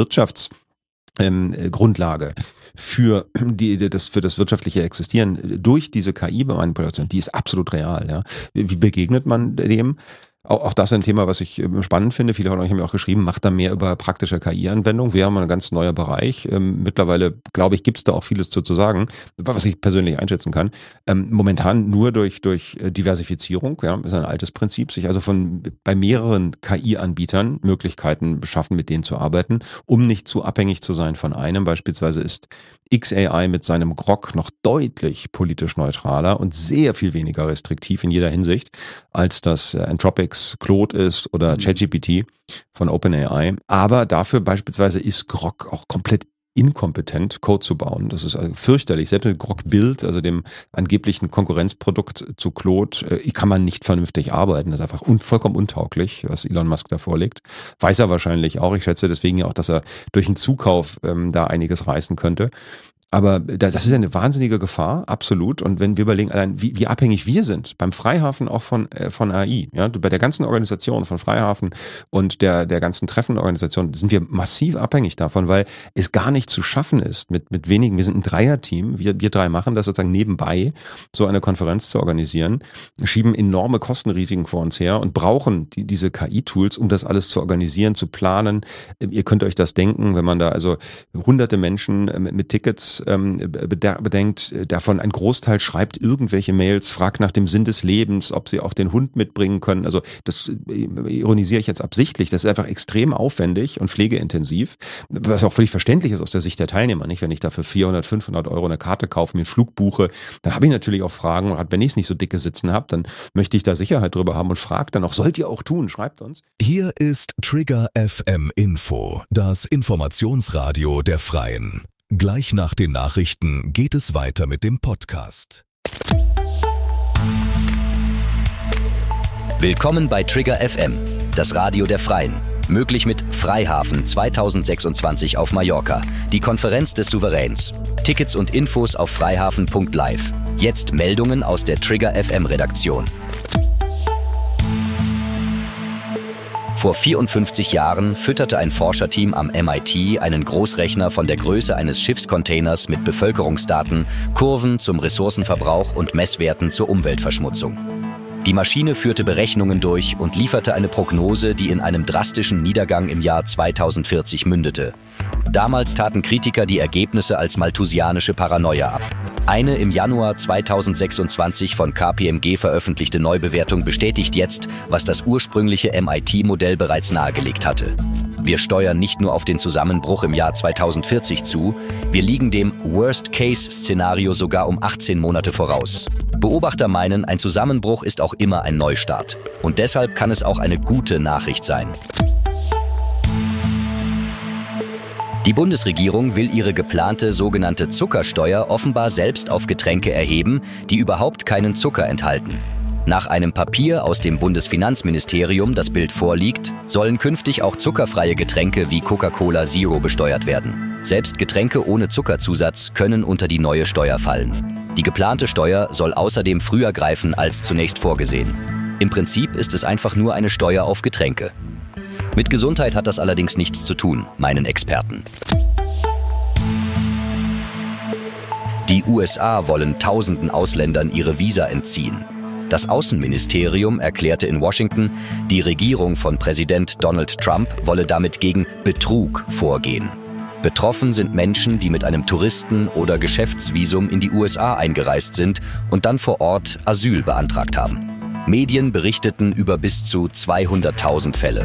Wirtschaftsgrundlage für das wirtschaftliche Existieren durch diese KI-Manipulation, die ist absolut real. Ja. Wie begegnet man dem? Auch das ist ein Thema, was ich spannend finde. Viele von euch haben mir auch geschrieben, macht da mehr über praktische KI-Anwendung. Wir haben ein ganz neuer Bereich. Mittlerweile, glaube ich, gibt es da auch vieles zu sagen, was ich persönlich einschätzen kann. Momentan nur durch Diversifizierung, ja, ist ein altes Prinzip, sich also bei mehreren KI-Anbietern Möglichkeiten beschaffen, mit denen zu arbeiten, um nicht zu abhängig zu sein von einem. Beispielsweise ist xAI mit seinem Grok noch deutlich politisch neutraler und sehr viel weniger restriktiv in jeder Hinsicht, als das Anthropics Claude ist oder ChatGPT von OpenAI. Aber dafür beispielsweise ist Grok auch komplett inkompetent, Code zu bauen. Das ist also fürchterlich. Selbst mit Grok Build, also dem angeblichen Konkurrenzprodukt zu Claude, kann man nicht vernünftig arbeiten. Das ist einfach vollkommen untauglich, was Elon Musk da vorlegt. Weiß er wahrscheinlich auch. Ich schätze deswegen ja auch, dass er durch einen Zukauf da einiges reißen könnte. Aber das ist eine wahnsinnige Gefahr, absolut. Und wenn wir überlegen, allein wie abhängig wir sind, beim Freihafen auch von AI, ja, bei der ganzen Organisation von Freihafen und der ganzen Treffenorganisation sind wir massiv abhängig davon, weil es gar nicht zu schaffen ist mit wenigen. Wir sind ein Dreierteam, wir drei machen das sozusagen nebenbei, so eine Konferenz zu organisieren, schieben enorme Kostenrisiken vor uns her und brauchen diese KI-Tools, um das alles zu organisieren, zu planen. Ihr könnt euch das denken, wenn man da also hunderte Menschen mit Tickets bedenkt, davon ein Großteil schreibt irgendwelche Mails, fragt nach dem Sinn des Lebens, ob sie auch den Hund mitbringen können. Also das ironisiere ich jetzt absichtlich. Das ist einfach extrem aufwendig und pflegeintensiv, was auch völlig verständlich ist aus der Sicht der Teilnehmer. Nicht, wenn ich dafür 400, 500 Euro eine Karte kaufe, mir einen Flug buche, dann habe ich natürlich auch Fragen. Wenn ich es nicht so dicke sitzen habe, dann möchte ich da Sicherheit drüber haben und frage dann auch, sollt ihr auch tun, schreibt uns. Hier ist Trigger FM Info, das Informationsradio der Freien. Gleich nach den Nachrichten geht es weiter mit dem Podcast. Willkommen bei Trigger FM, das Radio der Freien. Möglich mit Freihafen 2026 auf Mallorca, die Konferenz des Souveräns. Tickets und Infos auf freihafen.live. Jetzt Meldungen aus der Trigger FM Redaktion. Vor 54 Jahren fütterte ein Forscherteam am MIT einen Großrechner von der Größe eines Schiffscontainers mit Bevölkerungsdaten, Kurven zum Ressourcenverbrauch und Messwerten zur Umweltverschmutzung. Die Maschine führte Berechnungen durch und lieferte eine Prognose, die in einem drastischen Niedergang im Jahr 2040 mündete. Damals taten Kritiker die Ergebnisse als malthusianische Paranoia ab. Eine im Januar 2026 von KPMG veröffentlichte Neubewertung bestätigt jetzt, was das ursprüngliche MIT-Modell bereits nahegelegt hatte. Wir steuern nicht nur auf den Zusammenbruch im Jahr 2040 zu, wir liegen dem Worst-Case-Szenario sogar um 18 Monate voraus. Beobachter meinen, ein Zusammenbruch ist auch immer ein Neustart. Und deshalb kann es auch eine gute Nachricht sein. Die Bundesregierung will ihre geplante sogenannte Zuckersteuer offenbar selbst auf Getränke erheben, die überhaupt keinen Zucker enthalten. Nach einem Papier aus dem Bundesfinanzministerium, das Bild vorliegt, sollen künftig auch zuckerfreie Getränke wie Coca-Cola Zero besteuert werden. Selbst Getränke ohne Zuckerzusatz können unter die neue Steuer fallen. Die geplante Steuer soll außerdem früher greifen als zunächst vorgesehen. Im Prinzip ist es einfach nur eine Steuer auf Getränke. Mit Gesundheit hat das allerdings nichts zu tun, meinen Experten. Die USA wollen Tausenden Ausländern ihre Visa entziehen. Das Außenministerium erklärte in Washington, die Regierung von Präsident Donald Trump wolle damit gegen Betrug vorgehen. Betroffen sind Menschen, die mit einem Touristen- oder Geschäftsvisum in die USA eingereist sind und dann vor Ort Asyl beantragt haben. Medien berichteten über bis zu 200.000 Fälle.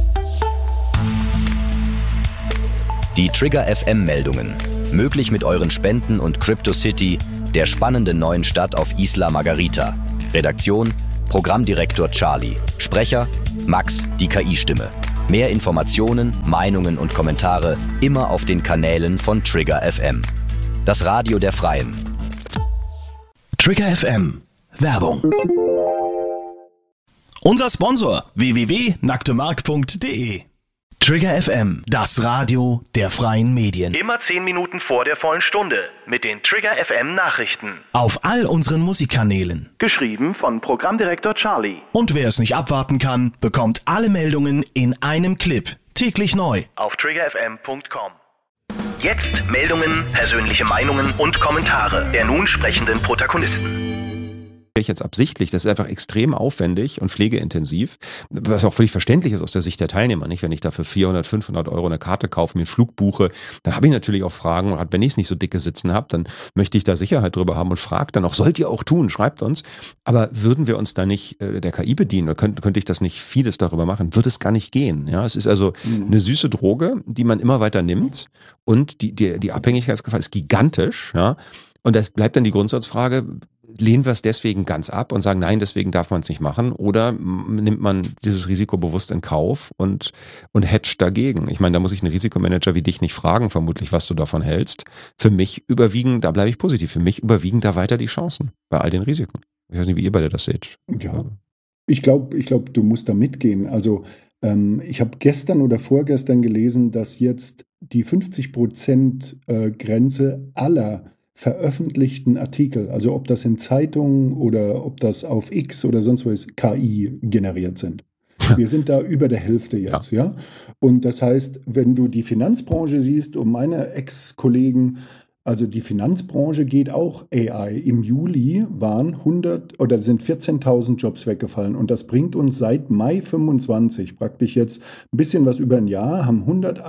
Die Trigger FM-Meldungen. Möglich mit euren Spenden und CryptoCity, der spannenden neuen Stadt auf Isla Margarita. Redaktion: Programmdirektor Charlie. Sprecher: Max, die KI-Stimme. Mehr Informationen, Meinungen und Kommentare immer auf den Kanälen von Trigger FM. Das Radio der Freien. Trigger FM. Werbung. Unser Sponsor www.nacktemark.de. Trigger FM, das Radio der freien Medien. Immer 10 Minuten vor der vollen Stunde mit den Trigger FM Nachrichten. Auf all unseren Musikkanälen. Geschrieben von Programmdirektor Charlie. Und wer es nicht abwarten kann, bekommt alle Meldungen in einem Clip. Täglich neu. Auf triggerfm.com. Jetzt Meldungen, persönliche Meinungen und Kommentare der nun sprechenden Protagonisten. Ich jetzt absichtlich, das ist einfach extrem aufwendig und pflegeintensiv, was auch völlig verständlich ist aus der Sicht der Teilnehmer, nicht? Wenn ich dafür 400, 500 Euro eine Karte kaufe, mir einen Flug buche, dann habe ich natürlich auch Fragen, wenn ich es nicht so dicke sitzen habe, dann möchte ich da Sicherheit drüber haben und frage dann auch, sollt ihr auch tun, schreibt uns, aber würden wir uns da nicht der KI bedienen oder könnte ich das nicht vieles darüber machen, würde es gar nicht gehen, ja, es ist also eine süße Droge, die man immer weiter nimmt und die Abhängigkeitsgefahr ist gigantisch, ja, und es bleibt dann die Grundsatzfrage, lehnen wir es deswegen ganz ab und sagen, nein, deswegen darf man es nicht machen, oder nimmt man dieses Risiko bewusst in Kauf und hedgt dagegen? Ich meine, da muss ich einen Risikomanager wie dich nicht fragen, vermutlich, was du davon hältst. Für mich überwiegen, da bleibe ich positiv, für mich überwiegen da weiter die Chancen bei all den Risiken. Ich weiß nicht, wie ihr beide das seht. Ja, ich glaube, du musst da mitgehen. Also ich habe gestern oder vorgestern gelesen, dass jetzt die 50% Grenze aller veröffentlichten Artikel, also ob das in Zeitungen oder ob das auf X oder sonst was KI generiert sind. Wir sind da über der Hälfte jetzt, ja. Und das heißt, wenn du die Finanzbranche siehst und meine Ex-Kollegen, also die Finanzbranche geht auch AI. Im Juli sind 14.000 Jobs weggefallen und das bringt uns seit Mai 25, praktisch jetzt ein bisschen was über ein Jahr, haben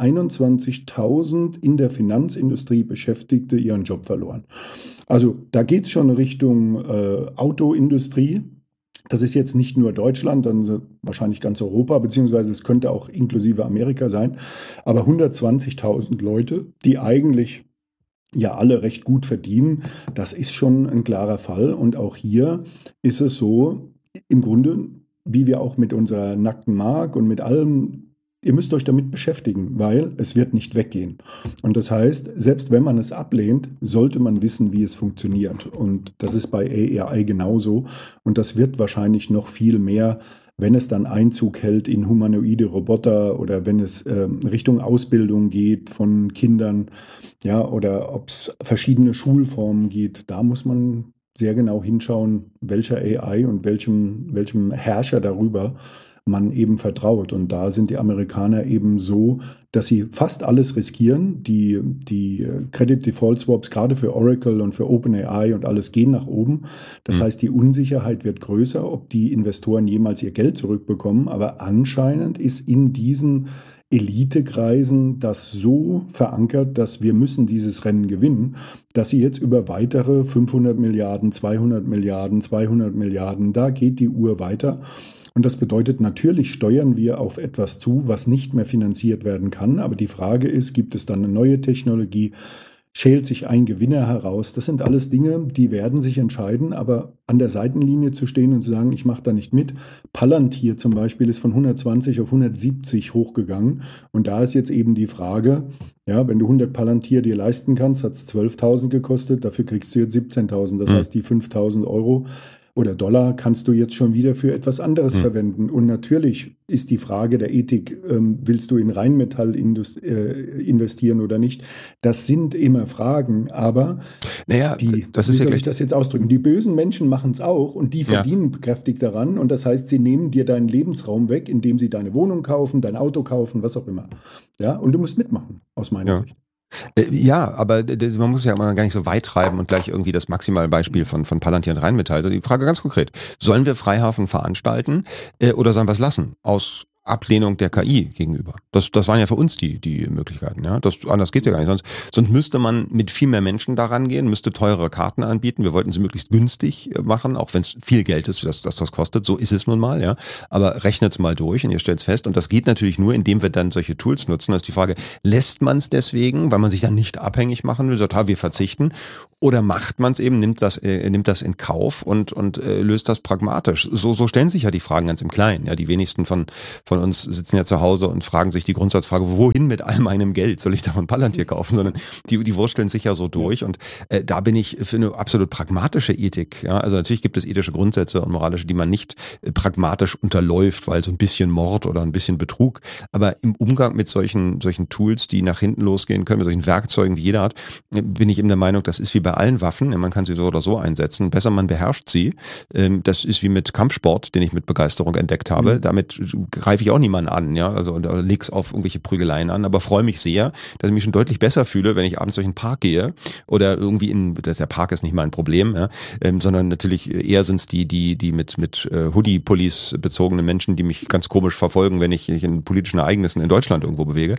121.000 in der Finanzindustrie Beschäftigte ihren Job verloren. Also da geht es schon Richtung Autoindustrie. Das ist jetzt nicht nur Deutschland, dann wahrscheinlich ganz Europa, beziehungsweise es könnte auch inklusive Amerika sein, aber 120.000 Leute, die eigentlich ja alle recht gut verdienen, das ist schon ein klarer Fall. Und auch hier ist es so, im Grunde, wie wir auch mit unserer nackten Mark und mit allem, ihr müsst euch damit beschäftigen, weil es wird nicht weggehen. Und das heißt, selbst wenn man es ablehnt, sollte man wissen, wie es funktioniert. Und das ist bei AI genauso. Und das wird wahrscheinlich noch viel mehr, wenn es dann Einzug hält in humanoide Roboter oder wenn es Richtung Ausbildung geht von Kindern, ja, oder ob es verschiedene Schulformen geht, da muss man sehr genau hinschauen, welcher AI und welchem Herrscher darüber man eben vertraut. Und da sind die Amerikaner eben so, dass sie fast alles riskieren. Die Credit Default Swaps gerade für Oracle und für OpenAI und alles gehen nach oben. Das heißt, die Unsicherheit wird größer, ob die Investoren jemals ihr Geld zurückbekommen. Aber anscheinend ist in diesen Elitekreisen das so verankert, dass wir müssen dieses Rennen gewinnen, dass sie jetzt über weitere 500 Milliarden, 200 Milliarden, 200 Milliarden, da geht die Uhr weiter. Und das bedeutet, natürlich steuern wir auf etwas zu, was nicht mehr finanziert werden kann. Aber die Frage ist, gibt es dann eine neue Technologie? Schält sich ein Gewinner heraus? Das sind alles Dinge, die werden sich entscheiden. Aber an der Seitenlinie zu stehen und zu sagen, ich mache da nicht mit. Palantir zum Beispiel ist von 120 auf 170 hochgegangen. Und da ist jetzt eben die Frage, ja, wenn du 100 Palantir dir leisten kannst, hat es 12.000 gekostet. Dafür kriegst du jetzt 17.000. Das heißt, die 5.000 Euro oder Dollar kannst du jetzt schon wieder für etwas anderes verwenden. Und natürlich ist die Frage der Ethik, willst du in Rheinmetall investieren oder nicht? Das sind immer Fragen, aber das ist wie soll ich das jetzt ausdrücken? Die bösen Menschen machen es auch und die verdienen kräftig daran. Und das heißt, sie nehmen dir deinen Lebensraum weg, indem sie deine Wohnung kaufen, dein Auto kaufen, was auch immer. Ja, und du musst mitmachen, aus meiner Sicht. Ja, aber man muss ja immer gar nicht so weit treiben und gleich irgendwie das Maximalbeispiel von Palantir und Rheinmetall. Also die Frage ganz konkret, sollen wir Freihafen veranstalten oder sollen wir es lassen? Aus Ablehnung der KI gegenüber. Das waren ja für uns die Möglichkeiten. Ja? Anders geht's ja gar nicht. Sonst müsste man mit viel mehr Menschen daran gehen, müsste teurere Karten anbieten. Wir wollten sie möglichst günstig machen, auch wenn es viel Geld ist, dass das kostet. So ist es nun mal. Ja. Aber rechnet's mal durch und ihr stellt's fest. Und das geht natürlich nur, indem wir dann solche Tools nutzen. Das ist die Frage, lässt man es deswegen, weil man sich dann nicht abhängig machen will, sagt, wir verzichten, oder macht man es eben, nimmt das in Kauf und löst das pragmatisch. So stellen sich ja die Fragen ganz im Kleinen. Ja, die wenigsten von uns sitzen ja zu Hause und fragen sich die Grundsatzfrage, wohin mit all meinem Geld? Soll ich davon Palantir kaufen? Sondern die wursteln sich ja so durch. Und da bin ich für eine absolut pragmatische Ethik. Ja? Also natürlich gibt es ethische Grundsätze und moralische, die man nicht pragmatisch unterläuft, weil so ein bisschen Mord oder ein bisschen Betrug. Aber im Umgang mit solchen Tools, die nach hinten losgehen können, mit solchen Werkzeugen, die jeder hat, bin ich eben der Meinung, das ist wie bei allen Waffen. Man kann sie so oder so einsetzen. Besser man beherrscht sie. Das ist wie mit Kampfsport, den ich mit Begeisterung entdeckt habe. Damit greife ich auch niemanden an, ja, also oder leg's auf irgendwelche Prügeleien an, aber freue mich sehr, dass ich mich schon deutlich besser fühle, wenn ich abends durch den Park gehe oder irgendwie der Park ist nicht mein Problem, ja, sondern natürlich eher sind es die mit Hoodie-Pullis bezogene Menschen, die mich ganz komisch verfolgen, wenn ich in politischen Ereignissen in Deutschland irgendwo bewege.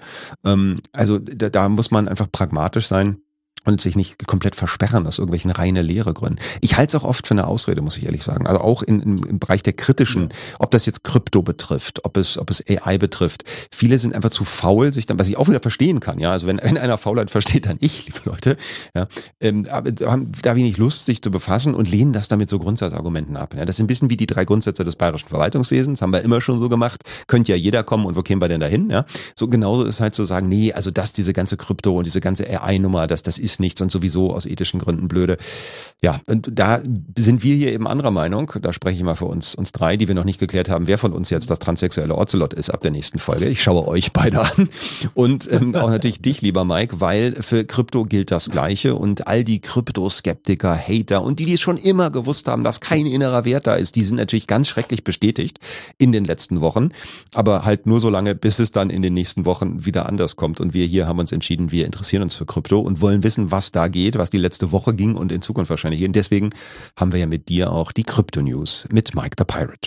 Also da muss man einfach pragmatisch sein und sich nicht komplett versperren aus irgendwelchen reine Lehrgründen. Ich halte es auch oft für eine Ausrede, muss ich ehrlich sagen. Also auch im Bereich der kritischen, ob das jetzt Krypto betrifft, ob es AI betrifft. Viele sind einfach zu faul, sich dann, was ich auch wieder verstehen kann, ja. Also wenn einer Faulheit versteht, dann ich, liebe Leute, ja. Aber haben da wenig Lust, sich zu befassen und lehnen das damit so Grundsatzargumenten ab. Ja. Das ist ein bisschen wie die 3 Grundsätze des bayerischen Verwaltungswesens, haben wir immer schon so gemacht. Könnte ja jeder kommen und wo kämen wir denn dahin, ja. So genauso ist halt zu sagen, nee, also diese ganze Krypto und diese ganze AI-Nummer, das ist nichts und sowieso aus ethischen Gründen blöde. Ja, und da sind wir hier eben anderer Meinung. Da spreche ich mal für uns 3, die wir noch nicht geklärt haben, wer von uns jetzt das transsexuelle Ocelot ist ab der nächsten Folge. Ich schaue euch beide an. Und auch natürlich dich, lieber Mike, weil für Krypto gilt das Gleiche und all die Kryptoskeptiker, Hater und die es schon immer gewusst haben, dass kein innerer Wert da ist, die sind natürlich ganz schrecklich bestätigt in den letzten Wochen. Aber halt nur so lange, bis es dann in den nächsten Wochen wieder anders kommt. Und wir hier haben uns entschieden, wir interessieren uns für Krypto und wollen wissen, was da geht, was die letzte Woche ging und in Zukunft wahrscheinlich geht. Und deswegen haben wir ja mit dir auch die Krypto-News mit Mike the Pirate.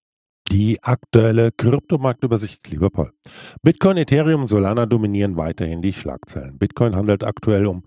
Die aktuelle Kryptomarktübersicht, lieber Paul. Bitcoin, Ethereum und Solana dominieren weiterhin die Schlagzeilen. Bitcoin handelt aktuell um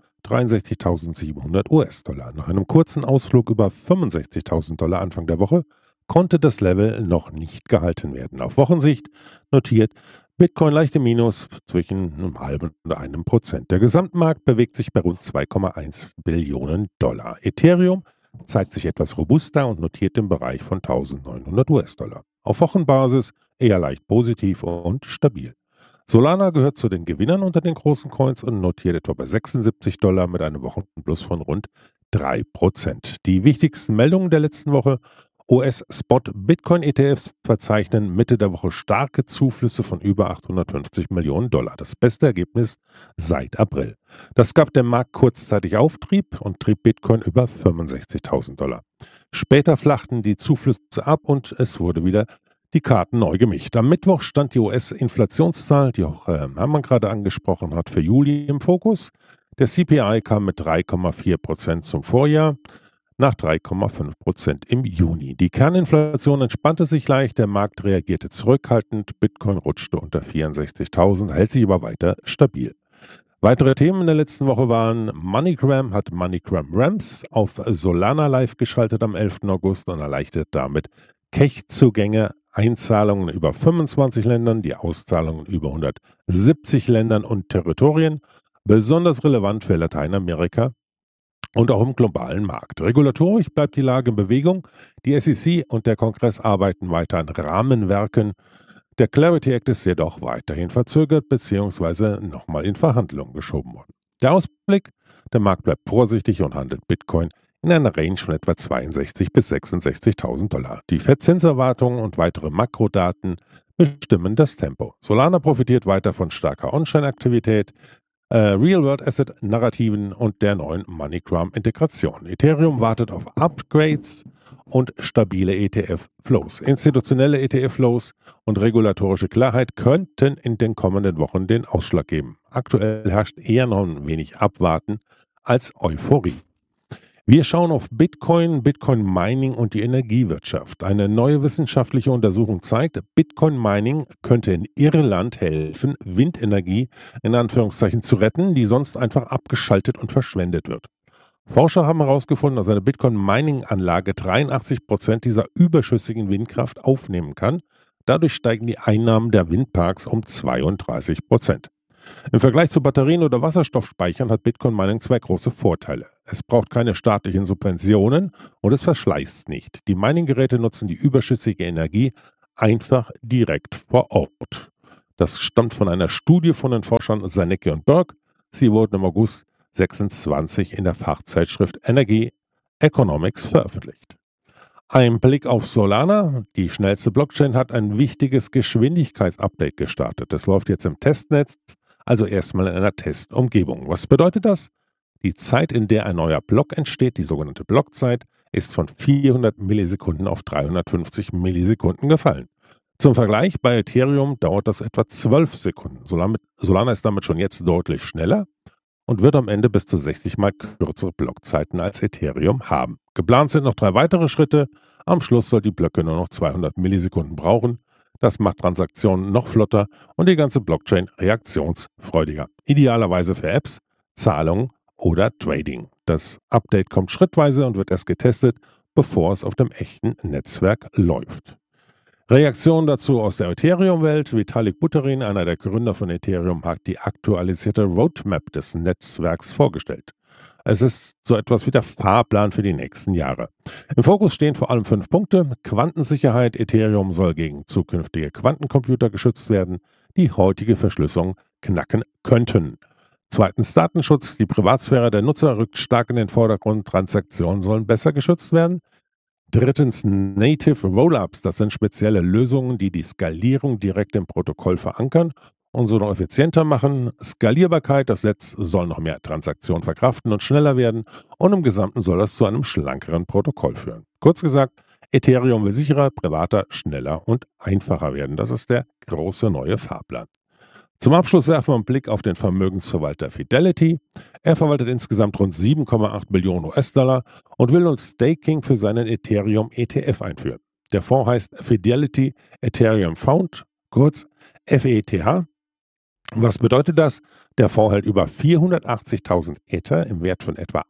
63.700 US-Dollar. Nach einem kurzen Ausflug über 65.000 Dollar Anfang der Woche konnte das Level noch nicht gehalten werden. Auf Wochensicht notiert Bitcoin leicht im Minus zwischen einem halben und 1%. Der Gesamtmarkt bewegt sich bei rund 2,1 Billionen Dollar. Ethereum zeigt sich etwas robuster und notiert im Bereich von 1.900 US-Dollar. Auf Wochenbasis eher leicht positiv und stabil. Solana gehört zu den Gewinnern unter den großen Coins und notiert etwa bei 76 Dollar mit einem Wochenplus von rund 3%. Die wichtigsten Meldungen der letzten Woche: US-Spot-Bitcoin-ETFs verzeichnen Mitte der Woche starke Zuflüsse von über 850 Millionen Dollar. Das beste Ergebnis seit April. Das gab dem Markt kurzzeitig Auftrieb und trieb Bitcoin über 65.000 Dollar. Später flachten die Zuflüsse ab und es wurde wieder die Karten neu gemischt. Am Mittwoch stand die US-Inflationszahl, die auch Hermann gerade angesprochen hat, für Juli im Fokus. Der CPI kam mit 3,4% zum Vorjahr, nach 3,5% im Juni. Die Kerninflation entspannte sich leicht, der Markt reagierte zurückhaltend, Bitcoin rutschte unter 64.000, hält sich aber weiter stabil. Weitere Themen in der letzten Woche waren: MoneyGram hat MoneyGram Rams auf Solana live geschaltet am 11. August und erleichtert damit Cash-Zugänge, Einzahlungen über 25 Ländern, die Auszahlungen über 170 Ländern und Territorien, besonders relevant für Lateinamerika und auch im globalen Markt. Regulatorisch bleibt die Lage in Bewegung. Die SEC und der Kongress arbeiten weiter an Rahmenwerken. Der Clarity Act ist jedoch weiterhin verzögert bzw. nochmal in Verhandlungen geschoben worden. Der Ausblick: Der Markt bleibt vorsichtig und handelt Bitcoin in einer Range von etwa 62.000 bis 66.000 $. Die Fettzinserwartungen und weitere Makrodaten bestimmen das Tempo. Solana profitiert weiter von starker On-Chain-Aktivität, Real-World-Asset-Narrativen und der neuen MoneyGram-Integration. Ethereum wartet auf Upgrades und stabile ETF-Flows. Institutionelle ETF-Flows und regulatorische Klarheit könnten in den kommenden Wochen den Ausschlag geben. Aktuell herrscht eher noch ein wenig Abwarten als Euphorie. Wir schauen auf Bitcoin, Bitcoin-Mining und die Energiewirtschaft. Eine neue wissenschaftliche Untersuchung zeigt, Bitcoin-Mining könnte in Irland helfen, Windenergie in Anführungszeichen zu retten, die sonst einfach abgeschaltet und verschwendet wird. Forscher haben herausgefunden, dass eine Bitcoin-Mining-Anlage 83% dieser überschüssigen Windkraft aufnehmen kann. Dadurch steigen die Einnahmen der Windparks um 32%. Im Vergleich zu Batterien oder Wasserstoffspeichern hat Bitcoin-Mining zwei große Vorteile. Es braucht keine staatlichen Subventionen und es verschleißt nicht. Die Mining-Geräte nutzen die überschüssige Energie einfach direkt vor Ort. Das stammt von einer Studie von den Forschern Zanecki und Burke. Sie wurden im August 26 in der Fachzeitschrift Energy Economics veröffentlicht. Ein Blick auf Solana. Die schnellste Blockchain hat ein wichtiges Geschwindigkeitsupdate gestartet. Das läuft jetzt im Testnetz, also erstmal in einer Testumgebung. Was bedeutet das? Die Zeit, in der ein neuer Block entsteht, die sogenannte Blockzeit, ist von 400 Millisekunden auf 350 Millisekunden gefallen. Zum Vergleich, bei Ethereum dauert das etwa 12 Sekunden. Solana ist damit schon jetzt deutlich schneller und wird am Ende bis zu 60 mal kürzere Blockzeiten als Ethereum haben. Geplant sind noch 3 weitere Schritte. Am Schluss soll die Blöcke nur noch 200 Millisekunden brauchen. Das macht Transaktionen noch flotter und die ganze Blockchain reaktionsfreudiger. Idealerweise für Apps, Zahlungen oder Trading. Das Update kommt schrittweise und wird erst getestet, bevor es auf dem echten Netzwerk läuft. Reaktionen dazu aus der Ethereum-Welt. Vitalik Buterin, einer der Gründer von Ethereum, hat die aktualisierte Roadmap des Netzwerks vorgestellt. Es ist so etwas wie der Fahrplan für die nächsten Jahre. Im Fokus stehen vor allem 5 Punkte. Quantensicherheit. Ethereum soll gegen zukünftige Quantencomputer geschützt werden, die heutige Verschlüsselung knacken könnten. Zweitens Datenschutz. Die Privatsphäre der Nutzer rückt stark in den Vordergrund. Transaktionen sollen besser geschützt werden. Drittens Native Rollups. Das sind spezielle Lösungen, die die Skalierung direkt im Protokoll verankern und so noch effizienter machen. Skalierbarkeit. Das Netz soll noch mehr Transaktionen verkraften und schneller werden. Und im Gesamten soll das zu einem schlankeren Protokoll führen. Kurz gesagt, Ethereum will sicherer, privater, schneller und einfacher werden. Das ist der große neue Fahrplan. Zum Abschluss werfen wir einen Blick auf den Vermögensverwalter Fidelity. Er verwaltet insgesamt rund 7,8 Billionen US-Dollar und will nun Staking für seinen Ethereum ETF einführen. Der Fonds heißt Fidelity Ethereum Fund, kurz FETH. Was bedeutet das? Der Fonds hält über 480.000 Ether im Wert von etwa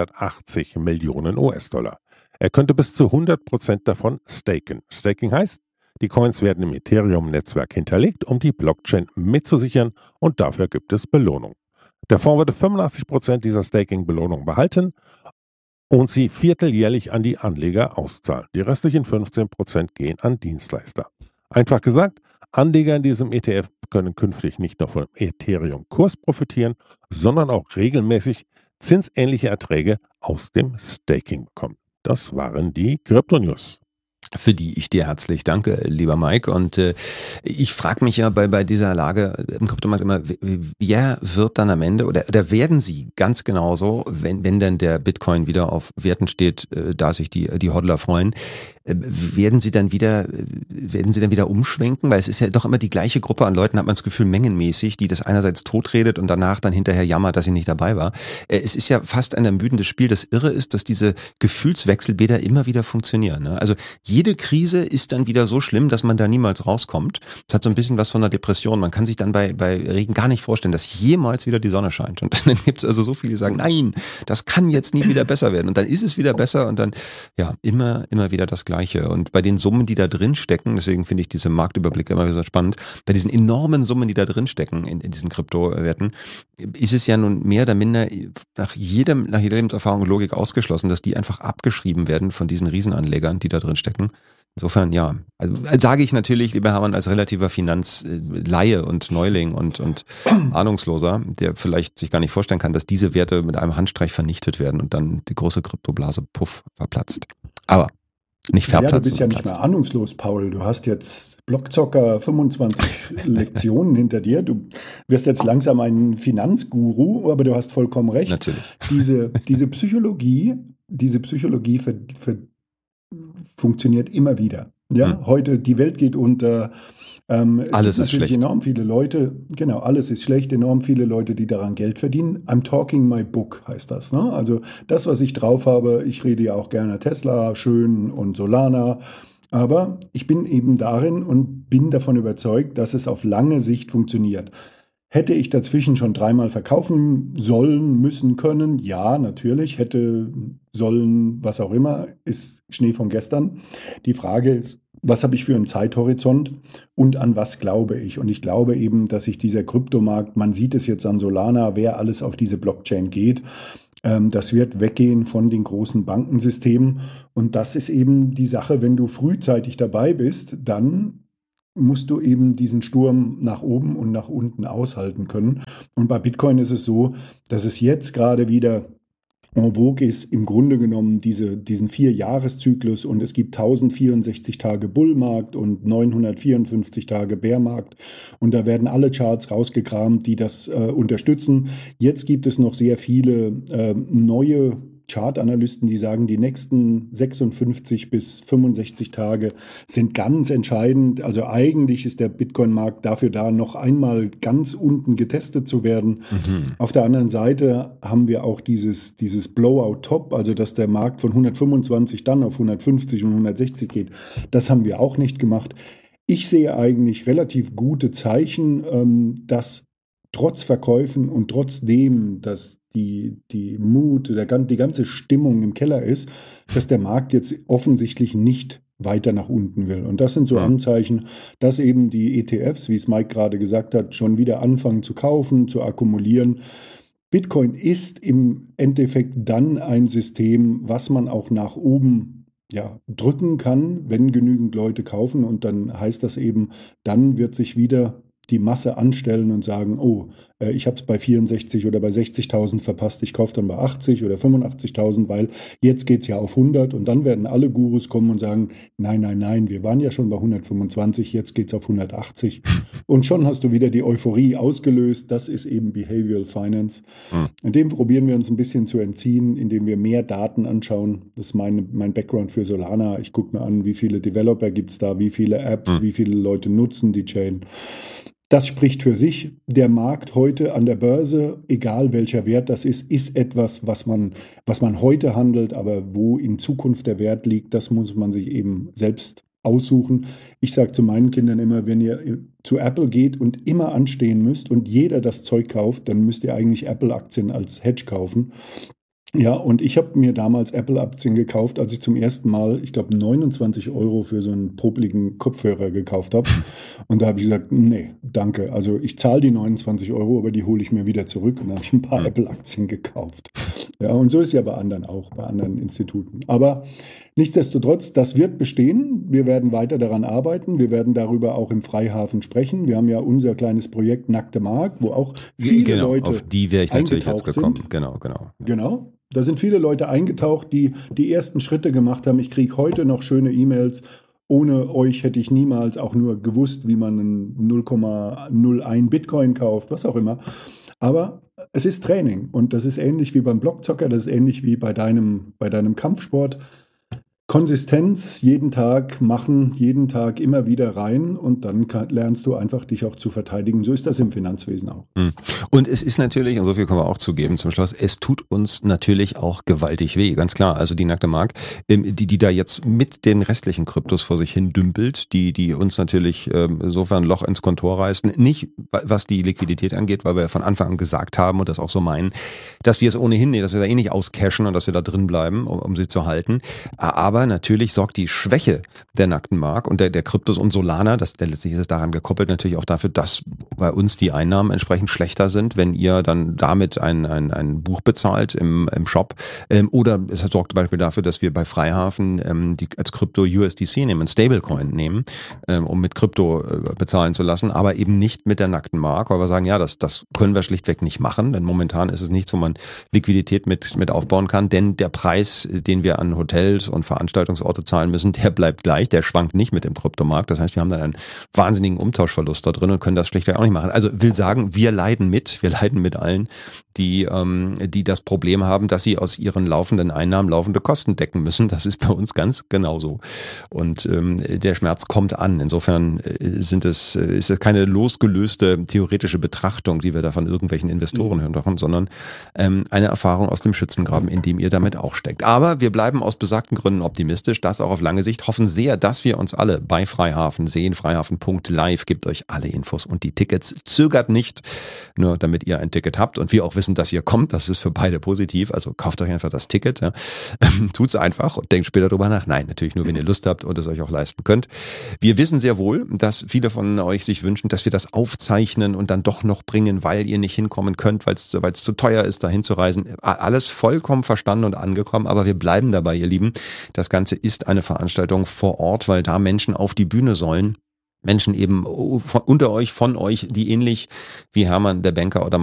880 Millionen US-Dollar. Er könnte bis zu 100% davon staken. Staking heißt, die Coins werden im Ethereum-Netzwerk hinterlegt, um die Blockchain mitzusichern und dafür gibt es Belohnung. Der Fonds würde 85% dieser Staking-Belohnung behalten und sie vierteljährlich an die Anleger auszahlen. Die restlichen 15% gehen an Dienstleister. Einfach gesagt, Anleger in diesem ETF können künftig nicht nur vom Ethereum-Kurs profitieren, sondern auch regelmäßig zinsähnliche Erträge aus dem Staking bekommen. Das waren die Krypto-News. Für die ich dir herzlich danke, lieber Mike. Und ich frage mich ja bei dieser Lage im Kryptomarkt immer, wer wird dann am Ende oder werden sie ganz genauso, wenn denn der Bitcoin wieder auf Werten steht, da sich die Hodler freuen, werden sie dann wieder umschwenken? Weil es ist ja doch immer die gleiche Gruppe an Leuten, hat man das Gefühl, mengenmäßig, die das einerseits totredet und danach dann hinterher jammert, dass sie nicht dabei war. Es ist ja fast ein ermüdendes Spiel. Das Irre ist, dass diese Gefühlswechselbäder immer wieder funktionieren. Ne? Also jede Krise ist dann wieder so schlimm, dass man da niemals rauskommt. Das hat so ein bisschen was von einer Depression. Man kann sich dann bei Regen gar nicht vorstellen, dass jemals wieder die Sonne scheint. Und dann gibt es also so viele, die sagen, nein, das kann jetzt nie wieder besser werden. Und dann ist es wieder besser und dann, ja, immer wieder das Gleiche. Und bei den Summen, die da drin stecken, deswegen finde ich diese Marktüberblicke immer wieder spannend, bei diesen enormen Summen, die da drin stecken in diesen Kryptowerten, ist es ja nun mehr oder minder nach jeder Lebenserfahrung und Logik ausgeschlossen, dass die einfach abgeschrieben werden von diesen Riesenanlegern, die da drin stecken. Insofern, ja. Also, sage ich natürlich, lieber Hermann, als relativer Finanzlaie und Neuling und Ahnungsloser, der vielleicht sich gar nicht vorstellen kann, dass diese Werte mit einem Handstreich vernichtet werden und dann die große Kryptoblase puff verplatzt. Aber nicht verplatzt. Ja, du bist ja nicht mehr ahnungslos, Paul. Du hast jetzt Blockzocker 25 Lektionen hinter dir. Du wirst jetzt langsam ein Finanzguru, aber du hast vollkommen recht. Natürlich. Diese Psychologie funktioniert immer wieder. Ja, heute, die Welt geht unter. Alles ist schlecht. Enorm viele Leute, genau, alles ist schlecht, enorm viele Leute, die daran Geld verdienen. I'm talking my book heißt das. Ne? Also das, was ich drauf habe, ich rede ja auch gerne Tesla, schön und Solana, aber ich bin eben darin und bin davon überzeugt, dass es auf lange Sicht funktioniert. Hätte ich dazwischen schon 3-mal verkaufen sollen, müssen, können? Ja, natürlich. Hätte, sollen, was auch immer, ist Schnee von gestern. Die Frage ist, was habe ich für einen Zeithorizont und an was glaube ich? Und ich glaube eben, dass sich dieser Kryptomarkt, man sieht es jetzt an Solana, wer alles auf diese Blockchain geht, das wird weggehen von den großen Bankensystemen. Und das ist eben die Sache, wenn du frühzeitig dabei bist, dann musst du eben diesen Sturm nach oben und nach unten aushalten können. Und bei Bitcoin ist es so, dass es jetzt gerade wieder en vogue ist, im Grunde genommen diesen 4-Jahres-Zyklus und es gibt 1064 Tage Bullmarkt und 954 Tage Bärmarkt und da werden alle Charts rausgekramt, die das unterstützen. Jetzt gibt es noch sehr viele neue Chartanalysten, die sagen, die nächsten 56 bis 65 Tage sind ganz entscheidend. Also eigentlich ist der Bitcoin-Markt dafür da, noch einmal ganz unten getestet zu werden. Auf der anderen Seite haben wir auch dieses Blowout-Top, also dass der Markt von 125 dann auf 150 und 160 geht. Das haben wir auch nicht gemacht. Ich sehe eigentlich relativ gute Zeichen, dass trotz Verkäufen und trotzdem, dass die Mut, die ganze Stimmung im Keller ist, dass der Markt jetzt offensichtlich nicht weiter nach unten will. Und das sind so Anzeichen, dass eben die ETFs, wie es Mike gerade gesagt hat, schon wieder anfangen zu kaufen, zu akkumulieren. Bitcoin ist im Endeffekt dann ein System, was man auch nach oben drücken kann, wenn genügend Leute kaufen. Und dann heißt das eben, dann wird sich wieder die Masse anstellen und sagen, oh, ich habe es bei 64 oder bei 60.000 verpasst, ich kaufe dann bei 80 oder 85.000, weil jetzt geht es ja auf 100 und dann werden alle Gurus kommen und sagen, nein, wir waren ja schon bei 125, jetzt geht es auf 180 und schon hast du wieder die Euphorie ausgelöst. Das ist eben Behavioral Finance. In dem probieren wir uns ein bisschen zu entziehen, indem wir mehr Daten anschauen. Das ist mein Background für Solana. Ich gucke mir an, wie viele Developer gibt es da, wie viele Apps, wie viele Leute nutzen die Chain. Das spricht für sich. Der Markt heute an der Börse, egal welcher Wert das ist etwas, was man heute handelt, aber wo in Zukunft der Wert liegt, das muss man sich eben selbst aussuchen. Ich sage zu meinen Kindern immer, wenn ihr zu Apple geht und immer anstehen müsst und jeder das Zeug kauft, dann müsst ihr eigentlich Apple-Aktien als Hedge kaufen. Ja, und ich habe mir damals Apple-Aktien gekauft, als ich zum ersten Mal, ich glaube, 29 € für so einen popligen Kopfhörer gekauft habe. Und da habe ich gesagt, nee, danke. Also ich zahle die 29 €, aber die hole ich mir wieder zurück. Und dann habe ich ein paar Apple-Aktien gekauft. Ja, und so ist es ja bei anderen auch, bei anderen Instituten. Aber nichtsdestotrotz, das wird bestehen. Wir werden weiter daran arbeiten. Wir werden darüber auch im Freihafen sprechen. Wir haben ja unser kleines Projekt Nackte Markt, wo auch viele Leute auf die wäre ich natürlich jetzt gekommen. Sind. Genau. Da sind viele Leute eingetaucht, die die ersten Schritte gemacht haben. Ich kriege heute noch schöne E-Mails. Ohne euch hätte ich niemals auch nur gewusst, wie man einen 0,01 Bitcoin kauft, was auch immer. Aber es ist Training und das ist ähnlich wie beim Blockzocker, das ist ähnlich wie bei deinem Kampfsport. Konsistenz, jeden Tag machen, jeden Tag immer wieder rein und dann lernst du einfach, dich auch zu verteidigen. So ist das im Finanzwesen auch. Und es ist natürlich, und so viel können wir auch zugeben zum Schluss, es tut uns natürlich auch gewaltig weh, ganz klar. Also die Nackte Mark, die da jetzt mit den restlichen Kryptos vor sich hin dümpelt, die uns natürlich insofern ein Loch ins Kontor reißen. Nicht, was die Liquidität angeht, weil wir von Anfang an gesagt haben und das auch so meinen, dass wir es ohnehin nicht, dass wir da eh nicht auscashen und dass wir da drin bleiben, um sie zu halten. Aber Aber natürlich sorgt die Schwäche der nackten Mark und der Kryptos und Solana, letztlich ist es daran gekoppelt, natürlich auch dafür, dass bei uns die Einnahmen entsprechend schlechter sind, wenn ihr dann damit ein Buch bezahlt im Shop. Oder es sorgt zum Beispiel dafür, dass wir bei Freihafen die als Krypto USDC nehmen, ein Stablecoin nehmen, um mit Krypto bezahlen zu lassen, aber eben nicht mit der nackten Mark, weil wir sagen, ja, das können wir schlichtweg nicht machen, denn momentan ist es nichts, wo man Liquidität mit aufbauen kann, denn der Preis, den wir an Hotels und Veranstaltungsorte zahlen müssen, der bleibt gleich, der schwankt nicht mit dem Kryptomarkt. Das heißt, wir haben dann einen wahnsinnigen Umtauschverlust da drin und können das schlichtweg auch nicht machen. Also will sagen, wir leiden mit allen, die das Problem haben, dass sie aus ihren laufenden Einnahmen laufende Kosten decken müssen. Das ist bei uns ganz genauso. Und der Schmerz kommt an. Insofern ist es keine losgelöste theoretische Betrachtung, die wir da von irgendwelchen Investoren hören, sondern eine Erfahrung aus dem Schützengraben, in dem ihr damit auch steckt. Aber wir bleiben aus besagten Gründen optimistisch, das auch auf lange Sicht, hoffen sehr, dass wir uns alle bei Freihafen sehen. Freihafen.live gibt euch alle Infos und die Tickets. Zögert nicht, nur damit ihr ein Ticket habt und wir auch wissen, dass ihr kommt. Das ist für beide positiv. Also kauft euch einfach das Ticket. Ja. Tut's einfach und denkt später drüber nach. Nein, natürlich nur, wenn ihr Lust habt und es euch auch leisten könnt. Wir wissen sehr wohl, dass viele von euch sich wünschen, dass wir das aufzeichnen und dann doch noch bringen, weil ihr nicht hinkommen könnt, weil es zu teuer ist, dahin zu reisen. Alles vollkommen verstanden und angekommen, aber wir bleiben dabei, ihr Lieben. Das Ganze ist eine Veranstaltung vor Ort, weil da Menschen auf die Bühne sollen. Menschen eben unter euch, von euch, die ähnlich wie Hermann, der Banker oder